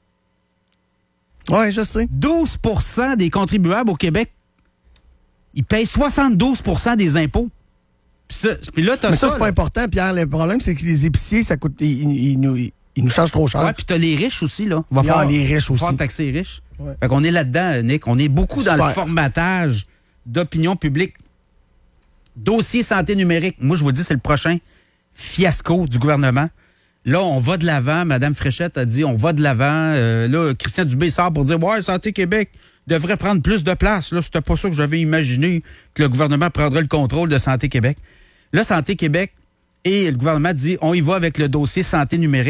C: Oui, je sais.
H: douze pour cent des contribuables au Québec, ils payent soixante-douze pour cent des impôts. Puis, ça, puis là, t'as
C: Mais ça,
H: ça.
C: c'est pas
H: là.
C: important, Pierre. Le problème, c'est que les épiciers, ça coûte. Ils, ils- ils nous, ils nous chargent trop cher.
H: Ouais, puis t'as les riches aussi, là. On va
C: Il y a
H: faire,
C: les riches
H: on va
C: aussi.
H: faire taxer les riches.
C: Ouais.
H: Fait qu'on est là-dedans, Nick. On est beaucoup dans
C: Super.
H: le formatage d'opinion publique. Dossier santé numérique. Moi, je vous dis, c'est le prochain fiasco du gouvernement. Là, on va de l'avant. Madame Fréchette a dit, on va de l'avant. Euh, là, Christian Dubé sort pour dire, ouais, Santé Québec devrait prendre plus de place. Là, c'était pas ça que j'avais imaginé, que le gouvernement prendrait le contrôle de Santé Québec. Là, Santé Québec et le gouvernement dit, on y va avec le dossier santé numérique.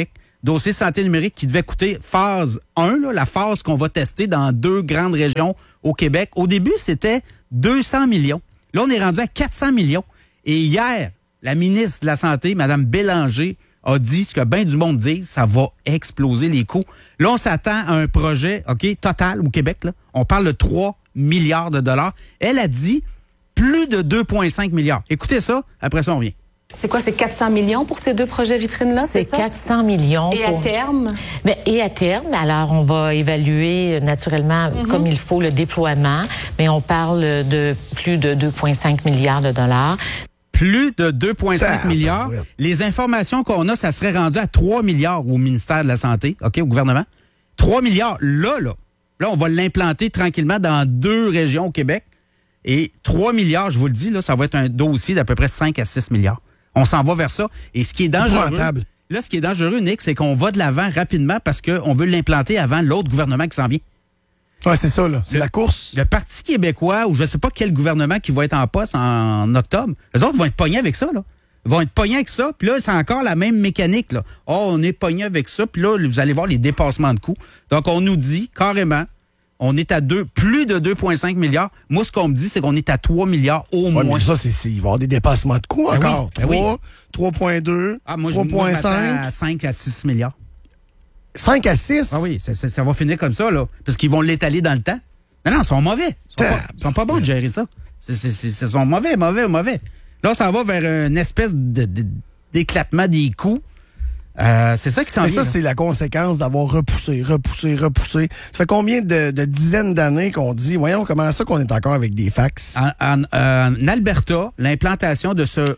H: dossier santé numérique qui devait coûter phase un, là, la phase qu'on va tester dans deux grandes régions au Québec. Au début, c'était deux cents millions. Là, on est rendu à quatre cents millions. Et hier, la ministre de la Santé, Mme Bélanger, a dit ce que bien du monde dit, ça va exploser les coûts. Là, on s'attend à un projet, OK, total au Québec, là. On parle de trois milliards de dollars. Elle a dit plus de deux virgule cinq milliards. Écoutez ça, après ça, on revient.
J: C'est quoi, c'est quatre cents millions pour ces deux projets vitrines-là, c'est,
K: c'est
J: ça?
K: quatre cents millions.
J: Et
K: pour...
J: à terme?
K: Bien, et à terme, alors on va évaluer naturellement mm-hmm. comme il faut le déploiement, mais on parle de plus de deux virgule cinq milliards de dollars.
H: Plus de deux virgule cinq ah, milliards. Ben ouais. Les informations qu'on a, ça serait rendu à trois milliards au ministère de la Santé, OK, au gouvernement. trois milliards, là, là. Là, on va l'implanter tranquillement dans deux régions au Québec. Et trois milliards, je vous le dis, là, ça va être un dossier d'à peu près cinq à six milliards. On s'en va vers ça. Et ce qui est dangereux, là, ce qui est dangereux, Nick, c'est qu'on va de l'avant rapidement parce qu'on veut l'implanter avant l'autre gouvernement qui s'en vient.
C: Ouais, c'est ça, là. C'est
H: le,
C: la course.
H: Le Parti québécois, ou je ne sais pas quel gouvernement qui va être en poste en, en octobre, eux autres vont être pognés avec ça, là. Ils vont être pognés avec ça, puis là, c'est encore la même mécanique, là. Oh, on est pognés avec ça, puis là, vous allez voir les dépassements de coûts. Donc, on nous dit carrément, on est à deux, plus de deux virgule cinq milliards. Moi, ce qu'on me dit, c'est qu'on est à trois milliards au
C: ouais,
H: moins.
C: Mais ça, c'est, c'est, il va y avoir des dépassements de coûts ben encore.
H: Oui, ben
C: trois,
H: oui.
C: trois virgule deux,
H: ah, moi,
C: trois virgule cinq.
H: Moi, je à cinq à six milliards.
C: cinq à six?
H: Ah oui, ça, ça, ça va finir comme ça, là. Parce qu'ils vont l'étaler dans le temps. Non, non, ils sont mauvais. Ils sont, pas, ils sont pas bons de gérer ça. C'est, c'est, c'est, ils sont mauvais, mauvais, mauvais. Là, ça va vers une espèce de, de, d'éclatement des coûts. Euh, c'est ça qui s'en
C: Mais
H: vient.
C: ça,
H: là.
C: c'est la conséquence d'avoir repoussé, repoussé, repoussé. Ça fait combien de, de dizaines d'années qu'on dit, voyons, comment ça qu'on est encore avec des fax?
H: En, en, en Alberta, l'implantation de ce,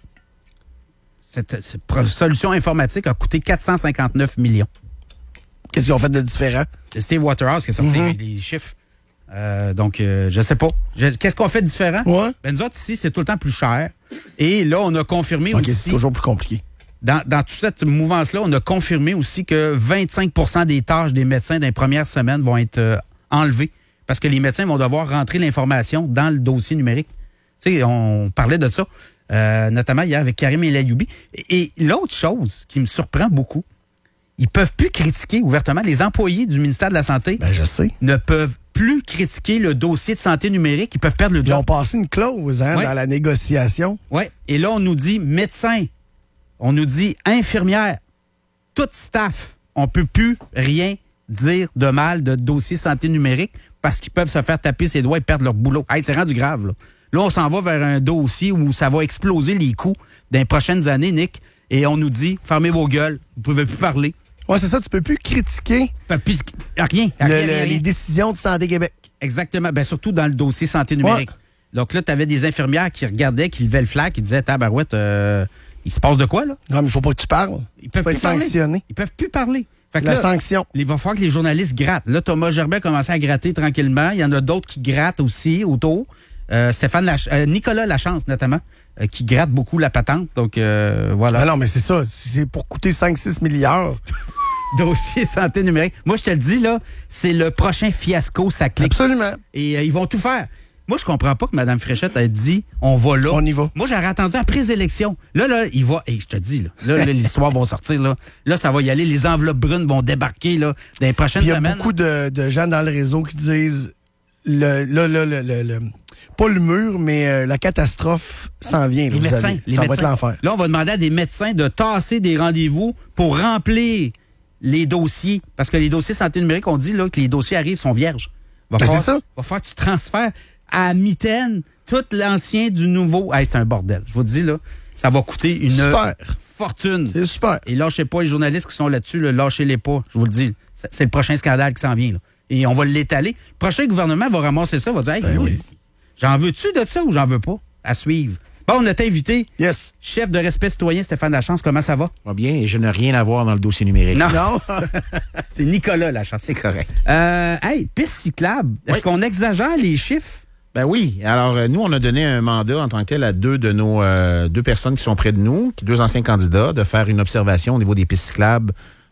H: cette, cette solution informatique a coûté quatre cent cinquante-neuf millions.
C: Qu'est-ce qu'ils ont fait de différent?
H: C'est Steve Waterhouse qui a sorti
C: mm-hmm.
H: les chiffres. Euh, donc, euh, je sais pas. Je, qu'est-ce qu'on fait de différent?
C: Ouais.
H: Ben, nous autres, ici, c'est tout le temps plus cher. Et là, on a confirmé
C: okay,
H: aussi...
C: c'est toujours plus compliqué.
H: Dans, dans toute cette mouvance-là, on a confirmé aussi que vingt-cinq pour cent des tâches des médecins dans les premières semaines vont être euh, enlevées parce que les médecins vont devoir rentrer l'information dans le dossier numérique. Tu sais, on parlait de ça, euh, notamment hier avec Karim El-Ayoubi. Et, et l'autre chose qui me surprend beaucoup, ils peuvent plus critiquer ouvertement, les employés du ministère de la Santé
C: ben, je sais.
H: ne peuvent plus critiquer le dossier de santé numérique, ils peuvent perdre le job.
C: Ils ont passé une clause hein,
H: ouais.
C: dans la négociation.
H: Oui, et là, on nous dit médecins, on nous dit infirmières, tout staff, on peut plus rien dire de mal de dossier santé numérique parce qu'ils peuvent se faire taper ses doigts et perdre leur boulot. Hey, c'est rendu grave, là. Là, on s'en va vers un dossier où ça va exploser les coûts dans les prochaines années, Nick, et on nous dit, fermez vos gueules, vous pouvez plus parler.
C: Oui, c'est ça, tu peux plus critiquer
H: ben, puis, rien,
C: le,
H: rien,
C: le,
H: rien.
C: les décisions de Santé Québec.
H: Exactement, ben, surtout dans le dossier santé numérique. Ouais. Donc là, tu avais des infirmières qui regardaient, qui levaient le flag, qui disaient, tabarouette, euh, il se passe de quoi, là?
C: Non, mais il faut pas que tu parles.
H: Ils
C: peuvent
H: peuvent
C: tu peux être sanctionné.
H: Ils peuvent plus parler. Fait que
C: la
H: là,
C: sanction.
H: Il va falloir que les journalistes grattent. Là, Thomas Gerbet a commencé à gratter tranquillement. Il y en a d'autres qui grattent aussi autour. Euh, Stéphane Lach- euh, Nicolas Lachance, notamment, euh, qui gratte beaucoup la patente. Donc, euh, voilà.
C: Ah non, mais c'est ça. C'est pour coûter cinq six milliards.
H: Dossier santé numérique. Moi, je te le dis, là, c'est le prochain fiasco, ça clique.
C: Absolument.
H: Et euh, ils vont tout faire. Moi, je comprends pas que Mme Fréchette a dit on va là.
C: On y va.
H: Moi, j'aurais attendu après les élections. Là, là, il va. Et je te dis, là, là, là l'histoire va sortir. Là. Là, ça va y aller. Les enveloppes brunes vont débarquer là, dans les prochaines
C: Puis
H: semaines.
C: Il y a beaucoup de, de gens dans le réseau qui disent le, le, le, le, le, le pas le mur, mais euh, la catastrophe s'en vient. Là,
H: les
C: vous
H: médecins.
C: allez.
H: Les
C: ça
H: médecins.
C: va être l'enfer.
H: Là, on va demander à des médecins de tasser des rendez-vous pour remplir les dossiers. Parce que les dossiers santé numérique, on dit là, que les dossiers arrivent, sont vierges. Va
C: Ben,
H: falloir,
C: c'est ça.
H: va falloir que tu transfères à mitaine tout l'ancien du nouveau. Hey, c'est un bordel. Je vous dis, là, ça va coûter une
C: super.
H: fortune.
C: C'est super.
H: Et lâchez pas les journalistes qui sont là-dessus, là, lâchez-les pas. Je vous le dis. C'est, c'est le prochain scandale qui s'en vient. Là. Et on va l'étaler. Le prochain gouvernement va ramasser ça, va dire hey,
C: ben
H: oui. J'en veux-tu de ça ou j'en veux pas? À suivre. Bon, on a invité.
C: Yes.
H: Chef de respect citoyen, Stéphane Lachance. Comment ça va?
L: Va bien, et je n'ai rien à voir dans le dossier numérique.
H: Non.
C: Non.
H: C'est Nicolas Lachance.
L: C'est correct.
H: Euh, hey, piste cyclable. Est-ce
L: oui.
H: qu'on exagère les chiffres?
L: Ben oui. Alors, euh, nous, on a donné un mandat en tant que tel à deux de nos euh, deux personnes qui sont près de nous, deux anciens candidats, de faire une observation au niveau des pistes cyclables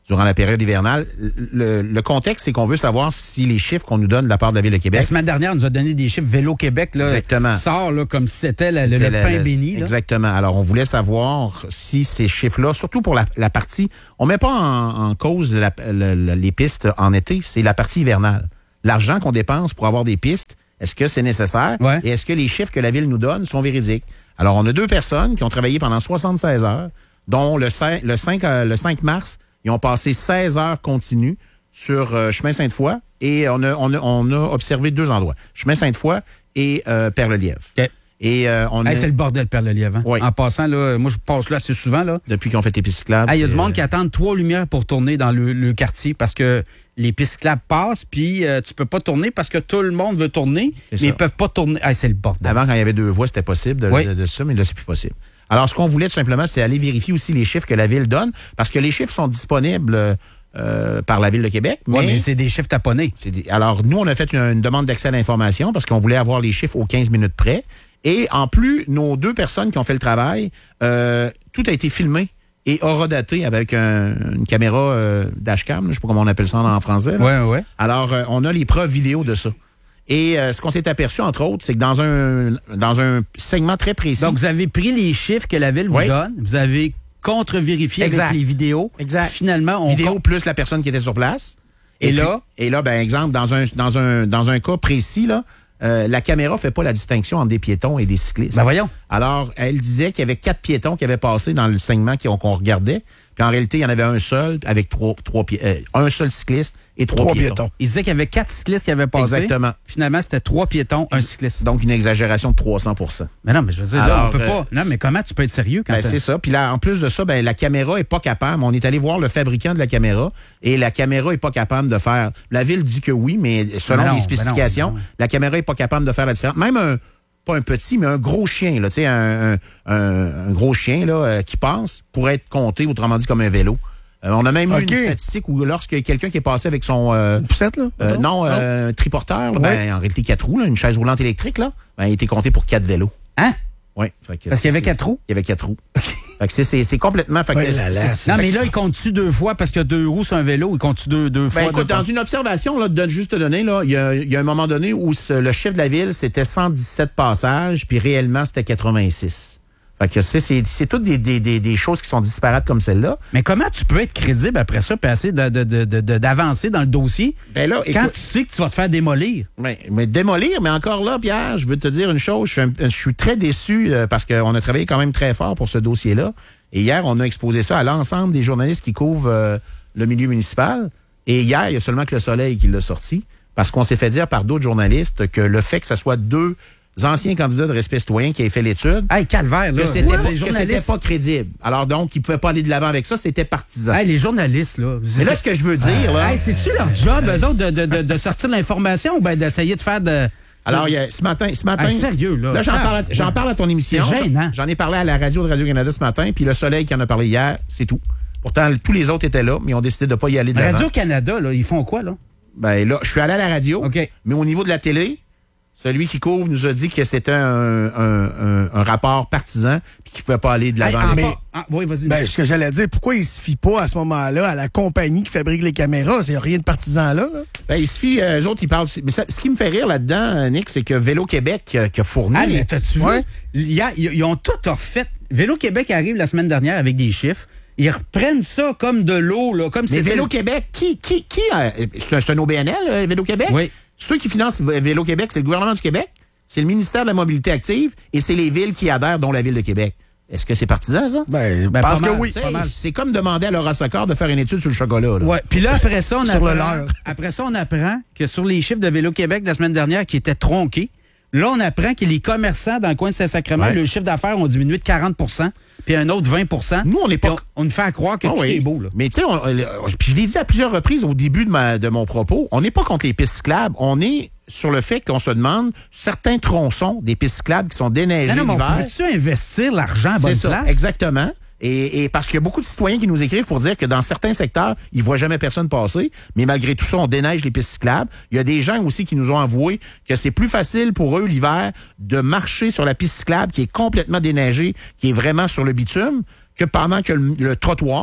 L: durant la période hivernale. Le, le contexte, c'est qu'on veut savoir si les chiffres qu'on nous donne de la part de la Ville de Québec...
H: La semaine dernière, on nous a donné des chiffres. Vélo-Québec là,
L: Exactement.
H: sort là, comme si c'était, la, le,
L: c'était
H: le
L: la,
H: pain
L: la,
H: béni. Là.
L: Exactement. Alors, on voulait savoir si ces chiffres-là, surtout pour la, la partie... On met pas en, en cause la, la, la, les pistes en été, c'est la partie hivernale. L'argent qu'on dépense pour avoir des pistes, est-ce que c'est nécessaire?
H: Ouais.
L: Et est-ce que les chiffres que la Ville nous donne sont véridiques? Alors, on a deux personnes qui ont travaillé pendant soixante-seize heures, dont le cinq, le cinq, le cinq mars, ils ont passé seize heures continues sur euh, Chemin Sainte-Foy et on a, on, a, on a observé deux endroits, Chemin Sainte-Foy et euh, Père-le-Lièvre.
H: Okay.
L: Et euh, on
H: hey,
L: a...
H: C'est le bordel, Père-le-Lièvre. Hein?
L: Oui.
H: En passant, là, moi, je passe là assez souvent. Là.
L: Depuis qu'ils ont fait les pistes cyclables.
H: Il hey, y a du monde
L: euh...
H: qui attend trois lumières pour tourner dans le, le quartier parce que les pistes cyclables passent, puis euh, tu peux pas tourner parce que tout le monde veut tourner, mais
L: ça.
H: ils peuvent pas tourner. Hey, c'est le bordel.
L: Avant, quand il y avait deux voies, c'était possible de,
H: oui.
L: de, de ça, mais là, c'est plus possible. Alors, ce qu'on voulait tout simplement, c'est aller vérifier aussi les chiffres que la Ville donne, parce que les chiffres sont disponibles euh, par la Ville de Québec.
H: Oui, mais,
L: mais
H: c'est des chiffres taponnés.
L: C'est des... Alors, nous, on a fait une, une demande d'accès à l'information parce qu'on voulait avoir les chiffres aux quinze minutes près. Et en plus, nos deux personnes qui ont fait le travail, euh, tout a été filmé et horodaté avec un, une caméra euh, dashcam, je ne sais pas comment on appelle ça en français.
H: Oui, oui.
L: Alors, euh, on a les preuves vidéo de ça. Et euh, ce qu'on s'est aperçu, entre autres, c'est que dans un dans un segment très précis...
H: Donc, vous avez pris les chiffres que la Ville vous
L: oui. donne,
H: vous avez contre-vérifié
L: exact.
H: avec les vidéos.
L: Exact.
H: Finalement, on...
L: Vidéo plus la personne qui était sur place.
H: Et,
L: et
H: là?
L: Puis, et là, ben exemple, dans un dans un dans un cas précis, là, euh, la caméra fait pas la distinction entre des piétons et des cyclistes.
H: Ben voyons.
L: Alors, elle disait qu'il y avait quatre piétons qui avaient passé dans le segment qu'on qu'on regardait. Puis en réalité, il y en avait un seul avec trois, trois euh, un seul cycliste et trois, trois piétons. piétons.
H: Il disait qu'il y avait quatre cyclistes qui avaient passé.
L: Exactement.
H: Finalement, c'était trois piétons, un cycliste.
L: Donc, une exagération de trois cents pour cent.
H: Mais non, mais je veux dire,
L: Alors,
H: là, on peut
L: euh,
H: pas... Non, mais comment tu peux être sérieux quand
L: ben, c'est ça. Puis là, en plus de ça, ben, la caméra est pas capable. On est allé voir le fabricant de la caméra et la caméra est pas capable de faire... La Ville dit que oui, mais selon
H: mais non,
L: les spécifications,
H: mais non, mais non.
L: la caméra est pas capable de faire la différence. Même un... Pas un petit, mais un gros chien, là, tu sais, un, un, un, un gros chien là, euh, qui passe pourrait être compté, autrement dit, comme un vélo. Euh, on a même okay. eu une statistique où lorsque quelqu'un qui est passé avec son... Euh,
C: une poussette, là?
L: Euh, non, non. Euh, un triporteur, là, ouais. ben, en réalité, quatre roues, là, une chaise roulante électrique, là, ben, il a été compté pour quatre vélos.
H: Hein?
L: Oui.
H: Parce qu'il y avait quatre roues?
L: Il y avait quatre roues. Fait que c'est, c'est, c'est complètement... Fait que
C: ouais, là, là,
H: non, mais là, il compte-tu deux fois parce qu'il y a deux roues sur un vélo? Il compte-tu deux, deux
L: ben,
H: fois?
L: Écoute, dans une observation, là, de juste te donner, là, il y a, il y a un moment donné où ce, le chef de la Ville, c'était cent dix-sept passages, puis réellement, c'était quatre-vingt-six. Fait que c'est, c'est, c'est toutes des, des, des, des choses qui sont disparates comme celle-là.
H: Mais comment tu peux être crédible après ça et essayer de, de, de, de, d'avancer dans le dossier
L: ben là,
H: quand
L: écoute,
H: tu sais que tu vas te faire démolir?
L: Mais, mais démolir, mais encore là, Pierre, je veux te dire une chose, je suis, un, je suis très déçu euh, parce qu'on a travaillé quand même très fort pour ce dossier-là. Et hier, on a exposé ça à l'ensemble des journalistes qui couvrent euh, le milieu municipal. Et hier, il y a seulement que Le Soleil qui l'a sorti parce qu'on s'est fait dire par d'autres journalistes que le fait que ce soit deux anciens candidats de respect citoyen qui avaient fait l'étude.
H: Hey, calvaire, là.
L: Que c'était,
H: ouais,
L: pas,
H: les
L: que c'était pas crédible. Alors donc, ils pouvaient pas aller de l'avant avec ça, c'était partisan.
H: Hey, les journalistes, là.
L: Mais là, ce que je veux dire,
H: euh,
L: là.
H: Hey, c'est-tu leur job, eux autres, de, de, de, de sortir de l'information ou bien d'essayer de faire de.
L: Alors, il y a, ce matin, ce matin.
H: Ah, sérieux, là.
L: Là, j'en, parle à, j'en parle à ton émission.
H: C'est gênant.
L: J'en, j'en ai parlé à la radio de Radio-Canada ce matin, puis Le Soleil qui en a parlé hier, c'est tout. Pourtant, tous les autres étaient là, mais ils ont décidé de ne pas y aller de l'avant.
H: Radio-Canada, là, ils font quoi, là?
L: Ben là, je suis allé à la radio,
H: okay.
L: mais au niveau de la télé, celui qui couvre nous a dit que c'était un, un, un, un rapport partisan puis qu'il ne pouvait pas aller de l'avant.
C: Hey, mais,
H: ah, oui, vas-y.
C: Ben, ce que j'allais dire, pourquoi il ne se fie pas à ce moment-là à la compagnie qui fabrique les caméras? Il n'y a rien de partisan là. là.
L: Ben, il se fie, euh, eux autres, ils parlent... Mais ça, ce qui me fait rire là-dedans, Nick, c'est que Vélo-Québec qui a, qui a fourni...
H: Ah, mais t'as-tu vu?
C: Ouais.
H: Ils, ils ont tout refait. Vélo-Québec arrive la semaine dernière avec des chiffres. Ils reprennent ça comme de l'eau, là, comme
L: Mais
H: c'est
L: Vélo-Québec, qui, qui, qui a... C'est un, c'est un O B N L, Vélo-Québec?
H: Oui.
L: Ceux qui financent Vélo-Québec, c'est le gouvernement du Québec, c'est le ministère de la Mobilité active et c'est les villes qui adhèrent, dont la Ville de Québec. Est-ce que c'est partisan, ça?
C: Ben,
H: ben
C: parce que
H: mal,
C: oui.
H: pas mal.
L: C'est comme demander à Laura Socor de faire une étude sur le chocolat. Là.
H: Ouais. Puis là, après ça, on
C: Sur le
H: apprend,
C: leurre.
H: après ça, on apprend que sur les chiffres de Vélo-Québec de la semaine dernière qui étaient tronqués, là, on apprend que les commerçants dans le coin de Saint-Sacrement,
L: ouais.
H: le chiffre d'affaires ont diminué de quarante pour cent, puis un autre vingt pour cent.
L: Nous, on n'est pas...
H: On, on nous fait croire que
L: oh,
H: tout
L: oui.
H: est beau. Là.
L: Mais tu sais, puis je l'ai dit à plusieurs reprises au début de, ma, de mon propos, on n'est pas contre les pistes cyclables, on est sur le fait qu'on se demande certains tronçons des pistes cyclables qui sont déneigés
H: non, non,
L: l'hiver.
H: Mais peux-tu investir l'argent à bonne
L: C'est ça,
H: place?
L: exactement. Et, et parce qu'il y a beaucoup de citoyens qui nous écrivent pour dire que dans certains secteurs, ils ne voient jamais personne passer, mais malgré tout ça, on déneige les pistes cyclables. Il y a des gens aussi qui nous ont avoué que c'est plus facile pour eux l'hiver de marcher sur la piste cyclable qui est complètement déneigée, qui est vraiment sur le bitume, que pendant que le, le trottoir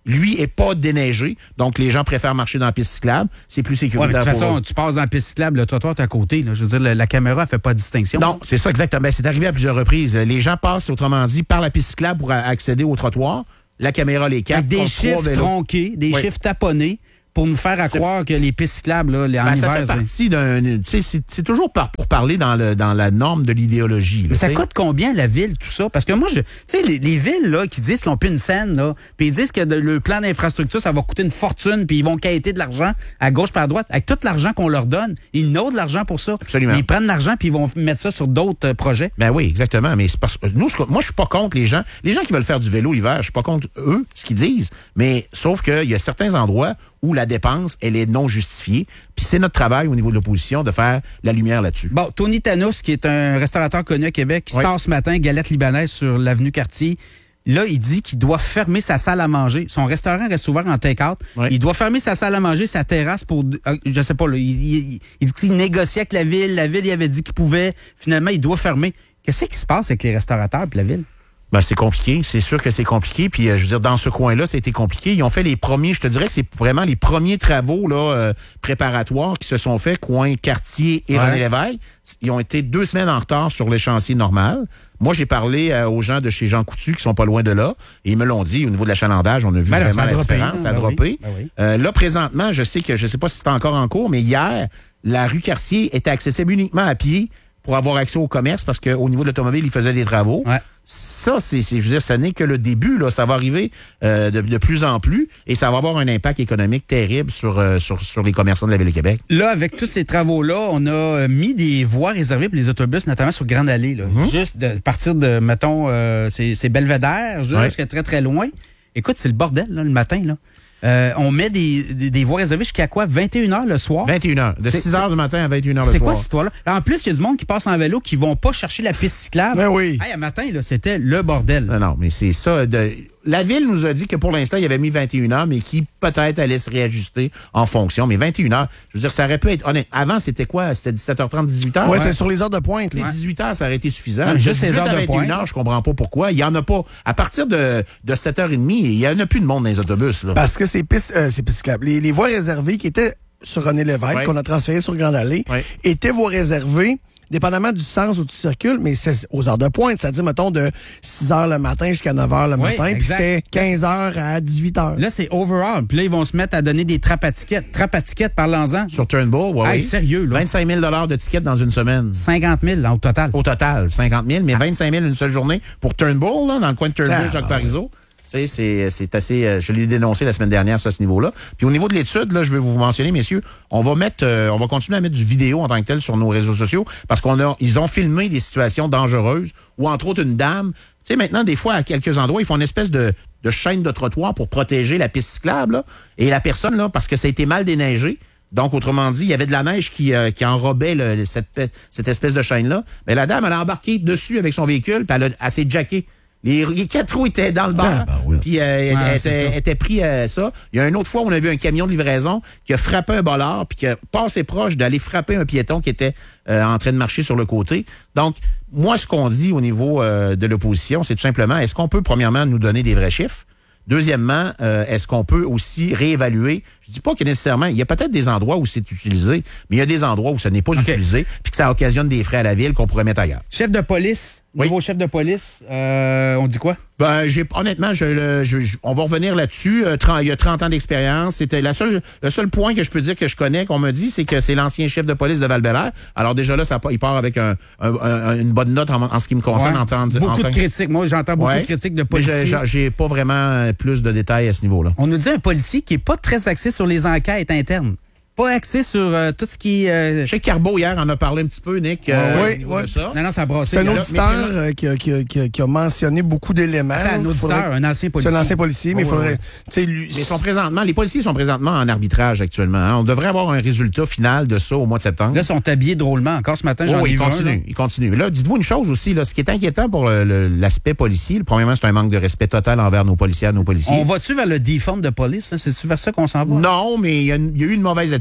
L: lui, est pas déneigé. Donc, les gens préfèrent marcher dans la piste cyclable. C'est plus sécuritaire.
H: Ouais, de toute
L: pour
H: façon,
L: eux.
H: tu passes dans la piste cyclable, le trottoir est à côté. Là. Je veux dire, la, la caméra ne fait pas de distinction.
L: Non, c'est ça exactement. Ben, c'est arrivé à plusieurs reprises. Les gens passent, autrement dit, par la piste cyclable pour a- accéder au trottoir. La caméra les capte.
H: Avec des
L: contre trois
H: chiffres
L: vélos.
H: tronqués, des
L: Oui.
H: chiffres taponnés pour nous faire à croire que les pistes cyclables, là, les, en
L: Ben, ça
H: hiver,
L: fait
H: c'est-
L: partie d'un... Tu sais, c'est, c'est toujours par, pour parler dans, le, dans la norme de l'idéologie. là,
H: Mais ça
L: tu sais.
H: coûte combien la ville, tout ça? Parce que moi, je, tu sais, les, les villes là, qui disent qu'ils n'ont plus une scène, là, puis ils disent que de- le plan d'infrastructure, ça va coûter une fortune, puis ils vont quêter de l'argent à gauche par à droite. Avec tout l'argent qu'on leur donne, ils n'ont de l'argent pour ça.
L: Absolument.
H: Mais ils prennent l'argent, puis ils vont mettre ça sur d'autres euh, projets.
L: Ben oui, exactement. Mais c'est parce que nous, ce que- moi, je suis pas contre les gens. Les gens qui veulent faire du vélo l'hiver, je suis pas contre eux, ce qu'ils disent. Mais sauf qu'il y a certains endroits où la dépense, elle est non justifiée. Puis c'est notre travail au niveau de l'opposition de faire la lumière là-dessus.
H: Bon, Tony Tanous, qui est un restaurateur connu à Québec, qui
L: Oui.
H: sort ce matin galette libanaise sur l'avenue Cartier. Là, il dit qu'il doit fermer sa salle à manger. Son restaurant reste ouvert en take-out.
L: Oui.
H: Il doit fermer sa salle à manger, sa terrasse pour... euh, Je sais pas, là, il, il- il dit qu'il négociait avec la ville. La ville, il avait dit qu'il pouvait. Finalement, il doit fermer. Qu'est-ce qui se passe avec les restaurateurs et la ville?
L: Ben, c'est compliqué. C'est sûr que c'est compliqué. Puis, euh, je veux dire, dans ce coin-là, ça a été compliqué. Ils ont fait les premiers, je te dirais que c'est vraiment les premiers travaux là, euh, préparatoires qui se sont faits, coin Cartier et
H: Ouais.
L: René Lévesque. Ils ont été deux semaines en retard sur l'échéancier normal. Moi, j'ai parlé euh, aux gens de chez Jean Coutu qui sont pas loin de là. Et ils me l'ont dit, au niveau de l'achalandage, on a vu
H: Ben là,
L: vraiment
H: ça a
L: la
H: droppé,
L: différence.
H: hein,
L: Ça a
H: ben
L: droppé.
H: oui, ben oui.
L: Euh, là, présentement, je sais que, je sais pas si c'est encore en cours, mais hier, la rue Cartier était accessible uniquement à pied pour avoir accès au commerce parce qu'au niveau de l'automobile, ils faisaient des travaux.
H: Ouais.
L: Ça, c'est, c'est- je veux dire, ça n'est que le début. Là. Ça va arriver euh, de, de plus en plus et ça va avoir un impact économique terrible sur, euh, sur, sur les commerçants de la Ville de Québec.
H: Là, avec tous ces travaux-là, on a euh, mis des voies réservées pour les autobus, notamment sur Grande Allée. Là. Juste de partir de, mettons, euh, c'est, c'est Belvédère,
L: Ouais.
H: jusqu'à très, très loin. Écoute, c'est le bordel, là, le matin. Là. Euh, on met des, des, des voies réservées jusqu'à quoi? vingt et une heures le soir?
L: vingt et une heures. De
H: C'est-
L: six heures du matin à vingt et une heures le
H: C'est
L: soir.
H: quoi cette histoire-là? En plus, il y a du monde qui passe en vélo qui vont pas chercher la piste cyclable.
C: Ben oui.
H: Hey, à matin, là, c'était le bordel.
L: Non, non, mais c'est ça. De... La Ville nous a dit que pour l'instant, il avait mis vingt et une heures, mais qui peut-être allait se réajuster en fonction. Mais vingt et une heures, je veux dire, ça aurait pu être honnête. Avant, c'était quoi? C'était dix-sept heures trente, dix-huit heures?
C: Ouais, c'est sur les heures de pointe.
L: Les
C: là.
L: dix-huit heures, ça aurait été suffisant.
H: Ouais, juste
L: De
H: les
L: dix-huit
H: heures
L: à
H: de
L: vingt et une
H: pointe.
L: heures, je comprends pas pourquoi. Il y en a pas. À partir de, de sept heures trente, il y en a plus de monde dans les autobus. Là.
C: Parce que ces pistes, euh, ces pistes cyclables, les, les voies réservées qui étaient sur René Lévesque,
L: Ouais.
C: qu'on a transférées sur Grande Allée,
L: Ouais.
C: étaient voies réservées, dépendamment du sens où tu circules, mais c'est aux heures de pointe, c'est-à-dire, mettons, de six heures le matin jusqu'à neuf heures le
H: Oui,
C: matin, puis
H: exact.
C: c'était quinze heures à dix-huit heures.
H: Là, c'est overall. Puis là, ils vont se mettre à donner des trappes à tickets. Trappes à tickets, parlons-en.
L: Sur Turnbull, oui.
H: Hey, sérieux, là.
L: vingt-cinq mille de tickets dans une semaine.
H: cinquante mille au total.
L: Au total, cinquante mille, mais vingt-cinq mille une seule journée pour Turnbull, là, dans le coin de Turnbull,
C: Ah,
L: Jacques
C: ah,
L: Parizeau. Tu sais, c'est, c'est assez. euh, je l'ai dénoncé la semaine dernière, ça, à ce niveau-là. Puis au niveau de l'étude, là, je vais vous mentionner, messieurs, on va mettre, euh, on va continuer à mettre du vidéo en tant que tel sur nos réseaux sociaux parce qu'on a, ils ont filmé des situations dangereuses où, entre autres, une dame. Tu sais, maintenant, des fois, à quelques endroits, ils font une espèce de, de chaîne de trottoir pour protéger la piste cyclable. Là. Et la personne, là, parce que ça a été mal déneigé. Donc, autrement dit, il y avait de la neige qui, euh, qui enrobait le- cette, cette espèce de chaîne-là. Mais la dame, elle a embarqué dessus avec son véhicule, puis elle, a, elle s'est jackée. Les, les quatre roues étaient dans le bar,
C: Ah, ben oui.
L: puis euh, elle,
H: Ouais,
L: elle
H: c'est
L: était,
H: ça.
L: était pris à ça. Il y a une autre fois où on a vu un camion de livraison qui a frappé un bolard, puis qui a passé proche d'aller frapper un piéton qui était euh, en train de marcher sur le côté. Donc, moi, ce qu'on dit au niveau euh, de l'opposition, c'est tout simplement, est-ce qu'on peut, premièrement, nous donner des vrais chiffres? Deuxièmement, euh, est-ce qu'on peut aussi réévaluer? Je dis pas que nécessairement, il y a peut-être des endroits où c'est utilisé, mais il y a des endroits où ça n'est pas
H: OK.
L: utilisé, puis que ça occasionne des frais à la ville qu'on pourrait mettre ailleurs.
H: Chef de police,
L: Oui.
H: nouveau chef de police, euh, on dit quoi?
L: Ben, j'ai honnêtement, je, le- je- je- on va revenir là-dessus. Euh, trente il y a trente ans d'expérience. C'était la seule, le seul point que je peux dire que je connais, qu'on me dit, c'est que c'est l'ancien chef de police de Val-Bélair. Alors déjà là, ça, il part avec un, un- un- une bonne note en, en ce qui me concerne.
H: Ouais.
L: en tant-
H: Beaucoup
L: en
H: de
L: tant-
H: critiques. Moi, j'entends beaucoup
L: Ouais.
H: de critiques de
L: Mais j'ai-
H: policiers.
L: j'ai j'ai pas vraiment euh, plus de détails à ce niveau-là.
H: On nous dit un policier qui est pas très axé sur les enquêtes internes. Pas axé sur euh, tout ce qui... Euh...
L: Je sais que Carbeau, hier, en a parlé un petit peu, Nick. euh,
C: Oui,
L: au niveau
C: oui.
L: de ça.
H: Non, non, ça a brassé.
C: C'est un
H: Là,
C: auditeur
H: mais présent-
C: euh, qui, a, qui, a, qui, a, qui a mentionné beaucoup d'éléments.
H: Attends, un
C: Il
H: auditeur,
C: faudrait-
H: un ancien policier.
C: C'est un ancien policier, mais il
H: Oh,
C: faudrait...
H: ouais,
C: tu sais, lui-
L: Mais ils sont présentement, les policiers sont présentement en arbitrage actuellement. hein. On devrait avoir un résultat final de ça au mois de septembre.
H: Là, ils sont habillés drôlement. Encore ce matin, j'en
L: Oh,
H: ai
L: il
H: vu un,
L: continue,
H: là.
L: il continue. Là, dites-vous une chose aussi, là, ce qui est inquiétant pour euh, le- l'aspect policier, premièrement, c'est un manque de respect total envers nos policiers, nos policiers.
H: On va-tu vers le defund de police? Hein? C'est-tu vers ça qu'on s'en va?
L: Non, mais il y, a une- il y a eu une mauvaise attitude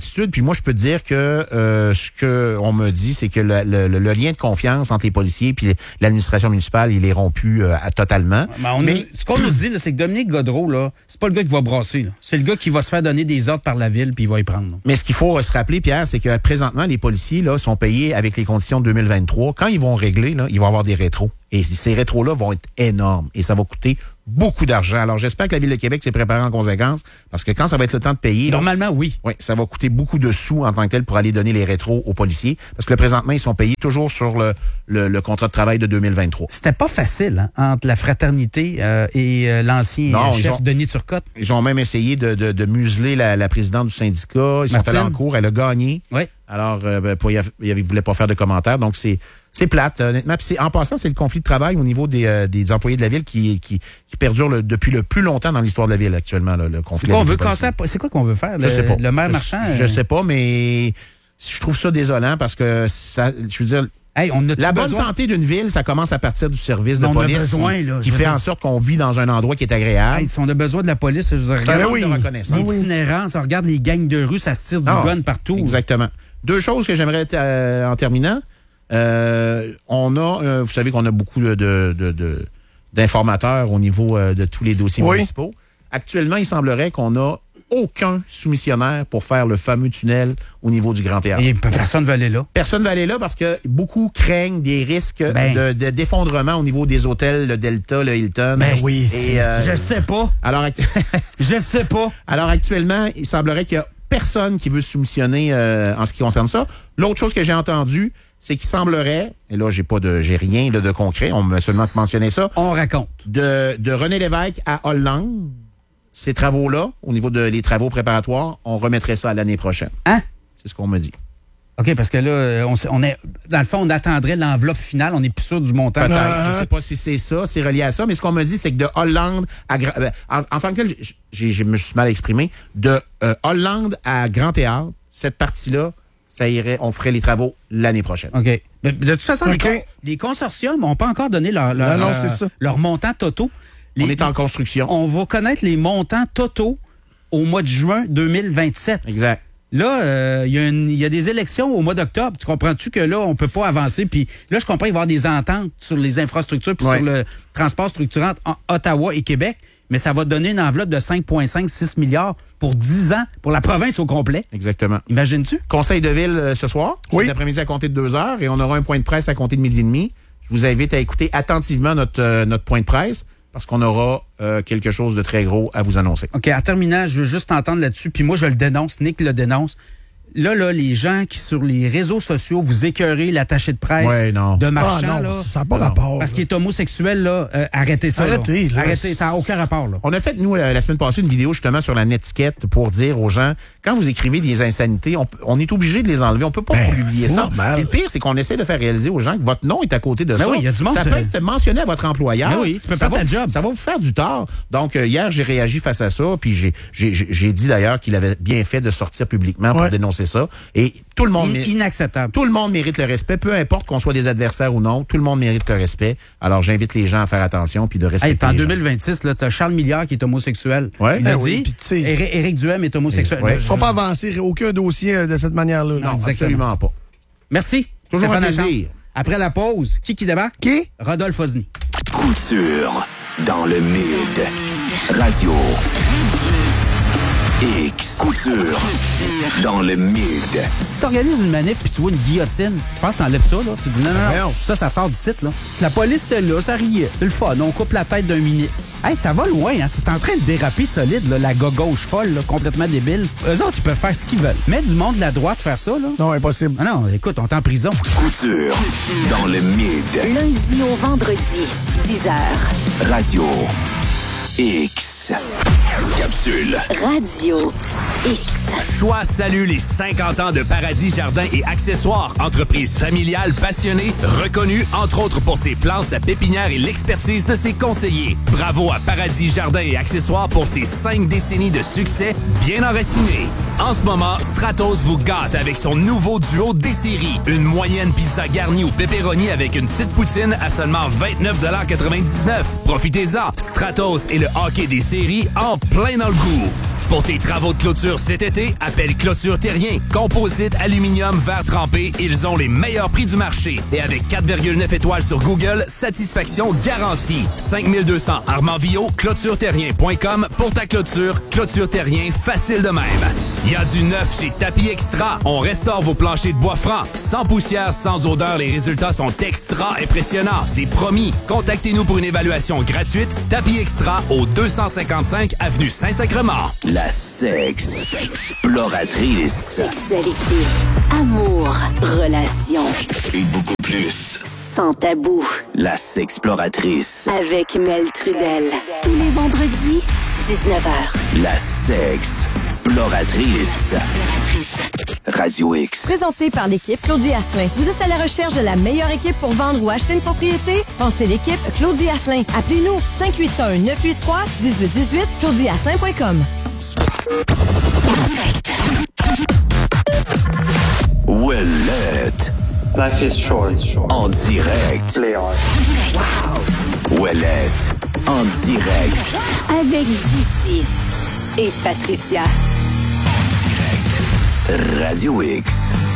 L: attitude. Puis moi, je peux te dire que euh, ce qu'on me dit, c'est que le, le, le lien de confiance entre les policiers puis l'administration municipale, il est rompu euh, à, totalement.
H: Ben, on
L: Mais
H: nous, ce qu'on nous dit, là, c'est que Dominique Gaudreau, là, c'est pas le gars qui va brasser. Là. C'est le gars qui va se faire donner des ordres par la ville puis il va y prendre. Là.
L: Mais ce qu'il faut se rappeler, Pierre, c'est que présentement, les policiers là, sont payés avec les conditions de deux mille vingt-trois. Quand ils vont régler, là, ils vont avoir des rétros. Et ces rétros-là vont être énormes. Et ça va coûter beaucoup d'argent. Alors, j'espère que la Ville de Québec s'est préparée en conséquence. Parce que quand ça va être le temps de payer...
H: Normalement, là, oui.
L: Oui, ça va coûter beaucoup de sous en tant que tel pour aller donner les rétros aux policiers. Parce que là, présentement, ils sont payés toujours sur le, le, le contrat de travail de deux mille vingt-trois.
H: C'était pas facile, hein, entre la fraternité euh, et euh, l'ancien non, chef ont, Denis Turcotte.
L: Ils ont même essayé de, de, de museler la, la présidente du syndicat. Ils sont allés en cours. Elle a gagné.
H: Oui.
L: Alors, euh, pour, il ne voulait pas faire de commentaires. Donc, c'est... C'est plate, honnêtement. Puis en passant, c'est le conflit de travail au niveau des, euh, des employés de la ville qui, qui, qui perdure le, depuis le plus longtemps dans l'histoire de la ville actuellement, là, le conflit.
H: C'est quoi, on veut casser, c'est quoi qu'on veut faire?
L: Je
H: le,
L: sais pas.
H: Le maire
L: je,
H: Marchand?
L: Je sais pas, mais je trouve ça désolant parce que ça, je veux dire,
H: hey, on a
L: la bonne
H: besoin?
L: santé d'une ville, ça commence à partir du service de
H: on
L: police
H: a besoin,
L: qui,
H: là,
L: qui fait
H: dire.
L: en sorte qu'on vit dans un endroit qui est agréable.
H: Hey, si on a besoin de la police, je veux dire, regarde
L: oui. de reconnaissance.
H: l'itinérance, on regarde les gangs de rue, ça se tire du ah, gun partout.
L: Exactement. Deux choses que j'aimerais euh, en terminant. Euh, on a, euh, vous savez qu'on a beaucoup de, de, de, d'informateurs au niveau euh, de tous les dossiers oui. municipaux. Actuellement, il semblerait qu'on n'a aucun soumissionnaire pour faire le fameux tunnel au niveau du Grand Théâtre.
H: Et personne ne va aller là.
L: Personne ne va aller là parce que beaucoup craignent des risques ben. de, de, d'effondrement au niveau des hôtels, le Delta, le Hilton.
H: Ben oui,
L: et, euh,
H: je sais pas.
L: Alors,
H: je sais pas.
L: Alors actuellement, il semblerait qu'il y a personne qui veut soumissionner euh, en ce qui concerne ça. L'autre chose que j'ai entendue, c'est qu'il semblerait, et là, j'ai pas de, j'ai rien là, de concret, on m'a seulement mentionné ça.
H: On raconte.
L: De, de René Lévesque à Hollande, ces travaux-là, au niveau de les travaux préparatoires, on remettrait ça à l'année prochaine.
H: Hein?
L: C'est ce qu'on me dit.
H: OK, parce que là, on, on est, dans le fond, on attendrait l'enveloppe finale, on n'est plus sûr du montant.
L: Peut-être, ah. je sais pas si c'est ça, c'est relié à ça, mais ce qu'on me dit, c'est que de Hollande à... En, en tant que tel, j'ai, je me suis mal exprimé, de euh, Hollande à Grand Théâtre, cette partie-là, ça irait, on ferait les travaux l'année prochaine.
H: OK. De, de toute façon, okay. les, con, les consortiums n'ont pas encore donné leur, leur,
L: non, non,
H: leur, leur montant totaux. Les,
L: on est en construction.
H: On va connaître les montants totaux au mois de juin deux mille vingt-sept.
L: Exact.
H: Là, il euh, y, y a des élections au mois d'octobre. Tu comprends-tu que là, on peut pas avancer? Puis là, je comprends, il va y avoir des ententes sur les infrastructures puis ouais. sur le transport structurant en Ottawa et Québec. Mais ça va donner une enveloppe de cinq virgule cinq six milliards pour dix ans pour la province au complet.
L: Exactement.
H: Imagines-tu?
L: Conseil de ville euh, ce soir, oui. cet après-midi à compter de deux heures, et on aura un point de presse à compter de midi et demi. Je vous invite à écouter attentivement notre, euh, notre point de presse parce qu'on aura euh, quelque chose de très gros à vous annoncer.
H: OK, en terminant, je veux juste entendre là-dessus, puis moi, je le dénonce, Nick le dénonce. Là, là, les gens qui, sur les réseaux sociaux, vous écœurez l'attaché de presse
L: ouais, non.
H: de Marchand,
C: ah, non,
H: là.
C: Ça n'a pas non. rapport.
H: Parce qu'il est homosexuel, là. Euh, arrêtez ça.
C: Arrêtez,
H: là.
C: là.
H: Arrêtez, ça n'a aucun rapport, là.
L: On a fait, nous, la, la semaine passée, une vidéo justement sur la netiquette pour dire aux gens, quand vous écrivez des insanités, on, on est obligé de les enlever. On peut pas ben, publier ça. Et le pire, c'est qu'on essaie de faire réaliser aux gens que votre nom est à côté de
H: ben
L: ça.
H: Oui, y a du monde,
L: ça peut être mentionné à votre employeur.
H: Ben oui, tu peux
L: ça
H: pas
L: va,
H: ta job.
L: Ça va vous faire du tort. Donc, euh, hier, j'ai réagi face à ça, puis j'ai, j'ai, j'ai dit d'ailleurs qu'il avait bien fait de sortir publiquement pour ouais. dénoncer ça. Et tout le monde...
H: In, inacceptable.
L: Tout le monde mérite le respect, peu importe qu'on soit des adversaires ou non. Tout le monde mérite le respect. Alors, j'invite les gens à faire attention puis de respecter.
H: Hey, en
L: les
H: deux mille vingt-six, là, t'as Charles Milliard qui est homosexuel.
L: Ouais.
H: Il a
C: ben
H: dit.
C: Oui,
H: Éric, Éric Duhem est homosexuel.
C: Il ne faut pas avancer aucun dossier de cette manière-là.
L: Non, non absolument pas.
H: Merci.
L: Toujours un plaisir.
H: Après la pause, qui qui débarque?
C: Qui?
H: Rodolphe Osny.
M: Couture dans le mid. Radio. X. Couture dans le mid.
H: Si t'organises une manif puis tu vois une guillotine, je pense que t'enlèves ça, là. Tu dis non, non, non, ça, ça sort du site, là. La police était là, ça riait. C'est le fun, on coupe la tête d'un ministre. Hey, ça va loin, hein. C'est en train de déraper solide, là, la gauche folle, là, complètement débile. Eux autres, ils peuvent faire ce qu'ils veulent. Mais du monde de la droite faire ça, là.
C: Non, impossible.
H: Ah non, écoute, on est en prison.
M: Couture dans le mid.
B: Lundi au vendredi, dix heures.
M: Radio X. Capsule.
B: Radio X.
N: Choix salue les cinquante ans de Paradis Jardins et Accessoires, entreprise familiale passionnée, reconnue entre autres pour ses plantes, sa pépinière et l'expertise de ses conseillers. Bravo à Paradis Jardins et Accessoires pour ses cinq décennies de succès bien enracinés. En ce moment, Stratos vous gâte avec son nouveau duo des séries. Une moyenne pizza garnie au pepperoni avec une petite poutine à seulement vingt-neuf quatre-vingt-dix-neuf. Profitez-en, Stratos et le hockey des séries en plein dans le goût. Pour tes travaux de clôture cet été, appelle Clôture Terrien. Composite, aluminium, verre trempé, ils ont les meilleurs prix du marché. Et avec quatre virgule neuf étoiles sur Google, satisfaction garantie. cinq mille deux cents Armand-Villot, clôture terrien point com pour ta clôture. Clôture Terrien, facile de même. Il y a du neuf chez Tapis Extra. On restaure vos planchers de bois franc. Sans poussière, sans odeur, les résultats sont extra impressionnants. C'est promis. Contactez-nous pour une évaluation gratuite. Tapis Extra au deux cent cinquante-cinq avenue Saint-Sacrement.
M: La sexploratrice.
B: Sexualité, amour, relations.
M: Et beaucoup plus.
B: Sans tabou.
M: La sexploratrice.
B: Avec Mel Trudel. Tous les vendredis, dix-neuf heures.
M: La sexploratrice. Radio X.
O: Présenté par l'équipe Claudie Asselin. Vous êtes à la recherche de la meilleure équipe pour vendre ou acheter une propriété? Pensez l'équipe Claudie Asselin. Appelez-nous cinq huit un neuf huit trois un huit un huit claudie asselin point com.
M: Ouellette.
P: Life is short.
M: En direct.
P: Play hard.
M: Ouellette. En direct.
B: Avec J C et Patricia.
M: Radio X.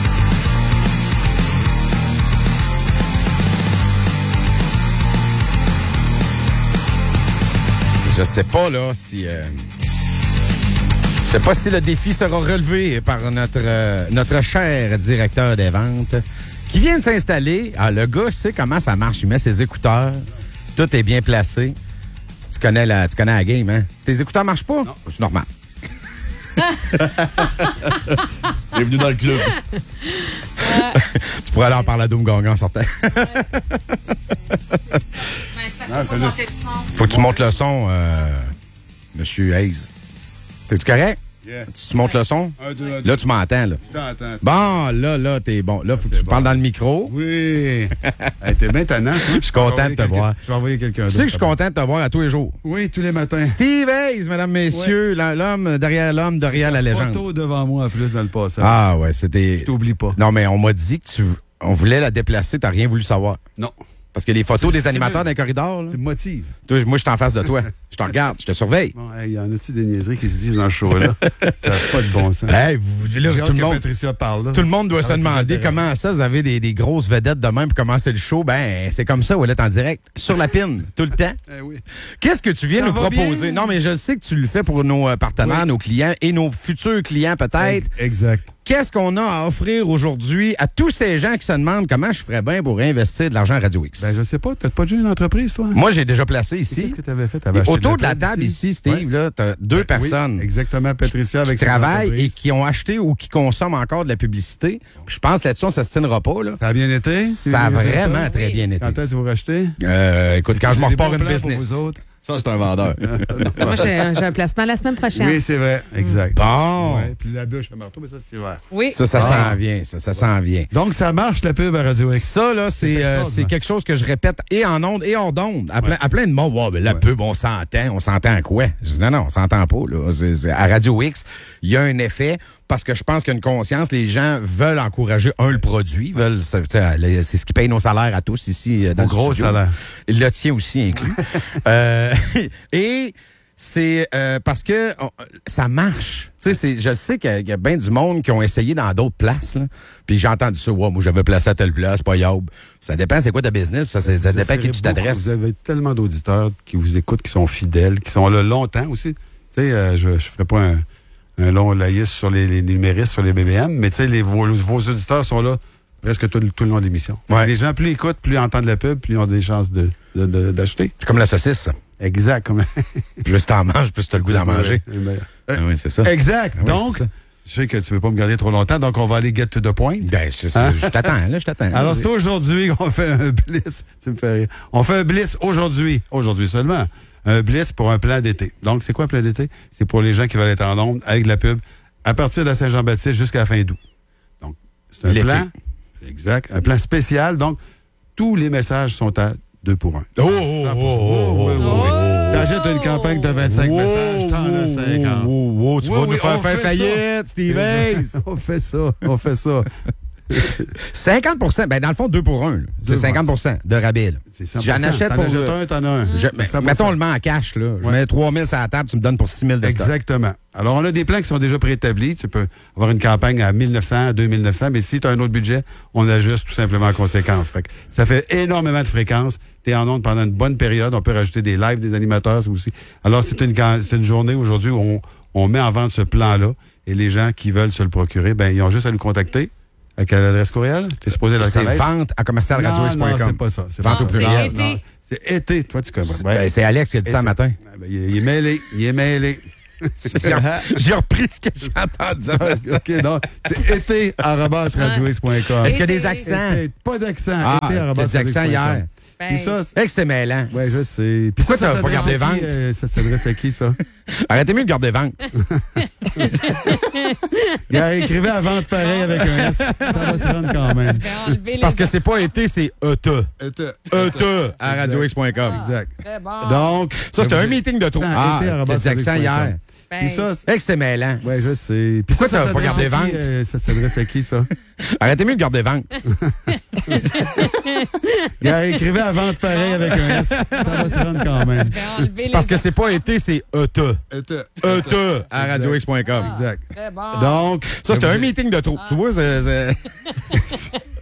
H: Je sais pas, là, si... Euh... Je sais pas si le défi sera relevé par notre, euh, notre cher directeur des ventes qui vient de s'installer. Ah, le gars sait comment ça marche. Il met ses écouteurs. Tout est bien placé. Tu connais la, tu connais la game, hein? Tes écouteurs marchent pas? Non. C'est normal. Bienvenue dans le club. Tu pourrais aller en parler à Doom Ganga en sortant.
Q: Ah,
H: faut que tu montes le son, euh, Monsieur Hayes. T'es-tu correct?
Q: Yeah.
H: Tu montes le son?
Q: Un, deux, un,
H: là, tu m'entends, là.
Q: Je t'entends.
H: Bon, là, là, t'es bon. Là, faut que tu
Q: bon.
H: parles dans le micro.
Q: Oui. Hey, t'es bien tannant.
H: Je suis content de te voir.
Q: Je vais envoyer quelqu'un d'autre.
H: Tu sais que je suis content de te voir à tous les jours.
Q: Oui, tous les matins.
H: Steve Hayes, mesdames, messieurs,
Q: ouais.
H: l'homme derrière l'homme, derrière la légende.
Q: Photo devant moi, en plus, dans le passage.
H: Ah, ouais, c'était...
Q: Je t'oublie pas.
H: Non, mais on m'a dit que tu... On voulait la déplacer, t'as rien voulu savoir.
Q: Non.
H: Parce que les photos des animateurs dans les corridors, là,
Q: tu me motives.
H: Toi, moi, je suis en face de toi. Je te regarde, je te surveille.
Q: Bon, il hey, y en a-tu des niaiseries qui se disent dans le show-là? Ça n'a pas de bon sens.
H: Hey, vous, là,
Q: J'ai
H: tout,
Q: hâte
H: le
Q: que
H: monde,
Q: Patricia parle, là.
H: tout le monde doit
Q: Ça
H: se
Q: va être
H: demander comment ça, vous avez des, des grosses vedettes de même pour commencer le show. Ben, c'est comme ça, Ouellette en direct, sur la pine, tout le temps.
Q: Eh oui.
H: Qu'est-ce que tu viens
Q: Ça
H: nous
Q: va
H: proposer?
Q: bien.
H: Non, mais je sais que tu le fais pour nos partenaires,
Q: Oui.
H: nos clients et nos futurs clients peut-être.
Q: Exact.
H: Qu'est-ce qu'on a à offrir aujourd'hui à tous ces gens qui se demandent comment je ferais bien pour investir de l'argent à Radio X?
Q: Ben, je sais pas. T'as pas déjà une entreprise, toi?
H: Moi, j'ai déjà placé ici.
Q: Qu'est-ce que tu avais fait? T'avais acheté
H: Autour de la
Q: table
H: table ici, Steve,
Q: Ouais.
H: là, t'as deux
Q: Ben,
H: personnes
Q: oui, exactement, Patricia, avec
H: qui
Q: sa
H: travaillent
Q: entreprise.
H: et qui ont acheté ou qui consomment encore de la publicité. Puis je pense là-dessus, on ne s'astinera pas. Là.
Q: Ça a bien été?
H: Ça a vraiment très bien été.
Q: Quand est-ce que vous rachetez?
H: Euh, écoute, quand je me
Q: J'ai des
H: repars
Q: bons
H: une
Q: plans pour
H: business.
Q: vous autres.
H: Ça, c'est un vendeur.
R: Moi, j'ai j'ai un placement la semaine prochaine.
Q: Oui, c'est vrai. Exact.
H: Bon.
Q: Ouais, puis la bûche à marteau, mais ça, c'est vrai.
R: Oui.
H: Ça, ça
Q: Bon.
H: s'en vient. Ça, ça s'en vient.
Q: Donc, ça marche, la pub à Radio X.
H: Ça, là, c'est euh,
Q: extraordinaire.
H: c'est quelque chose que je répète et en ondes et hors d'ondes. À, plein, à plein de mots. Ouais, ben, la
Q: Ouais.
H: pub, on s'entend. On s'entend à quoi? Je dis, non, non, on s'entend pas. Là. C'est- c'est- à Radio X, il y a un effet parce que je pense qu'il y a une conscience. Les gens veulent encourager, un, le produit. veulent C'est c'est ce qui paye nos salaires à tous ici euh, dans
Q: Au
H: le
Q: gros
H: studio.
Q: salaire.
H: Le tien aussi inclus. euh, et c'est euh, parce que on- ça marche. Tu sais, c'est- je sais qu'il y a, il y a bien du monde qui ont essayé dans d'autres places. Là. Puis j'ai entendu ça. Ouais, moi, j'avais placé à telle place, pas yob. Ça dépend, c'est quoi ta business. Ça, ça, ça dépend à qui tu t'adresses.
Q: Vous avez tellement d'auditeurs qui vous écoutent, qui sont fidèles, qui sont là longtemps aussi. Tu sais, euh, je ne ferai pas un, un long laïus sur les, les numéristes, sur les B B M, mais tu sais, les- vos, vos auditeurs sont là presque tout, le- tout le long de l'émission.
H: Ouais.
Q: Les gens, plus ils écoutent, plus ils entendent la pub, plus ils ont des chances de, de- de- d'acheter.
H: C'est comme la saucisse. ça.
Q: Exact. Comme...
H: Plus t'en manges, plus t'as le goût d'en manger.
Q: Eh ben,
H: Ah oui, c'est ça.
Q: Exact.
H: Ah oui,
Q: donc,
H: c'est ça.
Q: je sais que tu ne veux pas me garder trop longtemps, donc on va aller get to the point.
H: Ben, c'est ça.
Q: Hein?
H: Je t'attends, là, je t'attends.
Q: Alors, c'est aujourd'hui qu'on fait un blitz. Tu me fais rire. On fait un blitz aujourd'hui. Aujourd'hui seulement. Un blitz pour un plan d'été. Donc, c'est quoi un plan d'été? C'est pour les gens qui veulent être en onde avec de la pub à partir de la Saint-Jean-Baptiste jusqu'à la fin d'août. Donc, c'est un
H: L'été.
Q: plan. Exact. Un plan spécial. Donc, tous les messages sont à deux pour un.
H: Oh, oh, oh, oh,
Q: oui, oui, oui. T'achètes une campagne de vingt-cinq
H: oh,
Q: messages, t'en as cinquante.
H: oh, oh, tu
Q: Oui,
H: vas
Q: oui,
H: nous faire
Q: on
H: faire
Q: fait
H: faillite,
Q: ça.
H: Steve Hayes.
Q: On fait ça, on fait ça.
P: cinquante pour cent, ben dans le fond, deux pour un. là. C'est cinquante pour cent de rabais. là.
Q: C'est cent pour
P: J'en
Q: cent.
P: achète
Q: T'en
P: pour...
Q: achètes un, t'en as un.
P: Je- ben,
Q: cent pour cent.
P: mettons, on le met en cash. Là. Je
Q: Ouais.
P: mets trois mille sur la table, tu me donnes pour six mille de stock.
Q: Exactement. Alors, on a des plans qui sont déjà préétablis. Tu peux avoir une campagne à mille neuf cents, à deux mille neuf cents, mais si tu as un autre budget, on ajuste tout simplement en conséquence. Fait que ça fait énormément de fréquences. Tu es en onde pendant une bonne période. On peut rajouter des lives des animateurs ça aussi. Alors, c'est une, can- c'est une journée aujourd'hui où on, on met en vente ce plan-là et les gens qui veulent se le procurer, ben ils ont juste à nous contacter. À quelle adresse courriel? T'es supposé la
P: C'est
Q: connaître?
P: vente à commercial radio x point com.
Q: Non, c'est pas ça. C'est
P: Vente au pluriel.
Q: Non, non. C'est été. Toi, tu connais.
P: Ben, c'est Alex qui a dit ça
Q: Été.
P: matin.
Q: Ah, ben, il, est, il est mêlé. Il est mêlé.
P: J'ai repris ce que j'ai entendu.
Q: OK, non. C'est été arobase radio x point com.
P: Est-ce qu'il y a des accents?
Q: Été. Pas d'accent.
P: Ah,
Q: été
P: il y a
Q: arobase
P: des accents
Q: radio x point com.
P: hier.
R: Ben,
Q: Puis ça,
P: Hey, que c'est mêlant.
Q: ouais, je sais. Puis
P: Pourquoi
Q: ça, ça
P: t'as pas
Q: s'adresse
P: gardé
Q: à qui,
P: vente?
Q: euh, ça s'adresse à qui, ça?
P: Arrêtez mieux de garder vente.
Q: Gars, écrivez à vente pareil avec un S. Ça va se rendre quand même.
P: C'est parce que c'est pas été, c'est E T.
Q: Été.
P: E T à radio x point com.
Q: Exact.
R: Très bon.
Q: Donc,
P: Ça, c'était
Q: vous-
P: un meeting de trop.
Q: Été
P: Ah,
Q: arobase
P: des accents
Q: radio x point com.
P: hier.
R: Ben,
Q: Puis ça,
P: Hey, que c'est mêlant.
Q: ouais, je sais. Puis
P: Pourquoi
Q: ça, ça
P: t'as pas
Q: s'adresse
P: gardé
Q: à qui,
P: vente?
Q: euh, ça s'adresse à qui, ça?
P: Arrêtez mieux de garder vente.
Q: Gars, écrivez à vente pareil avec un S. Ça va se rendre quand même.
P: C'est parce que c'est pas été, c'est E T.
Q: Été.
P: E T à radio x point com.
Q: Exact.
R: Très bon.
Q: Donc,
P: Ça, c'était
Q: vous-
P: un meeting de trop. Tu vois, c'est... c'est-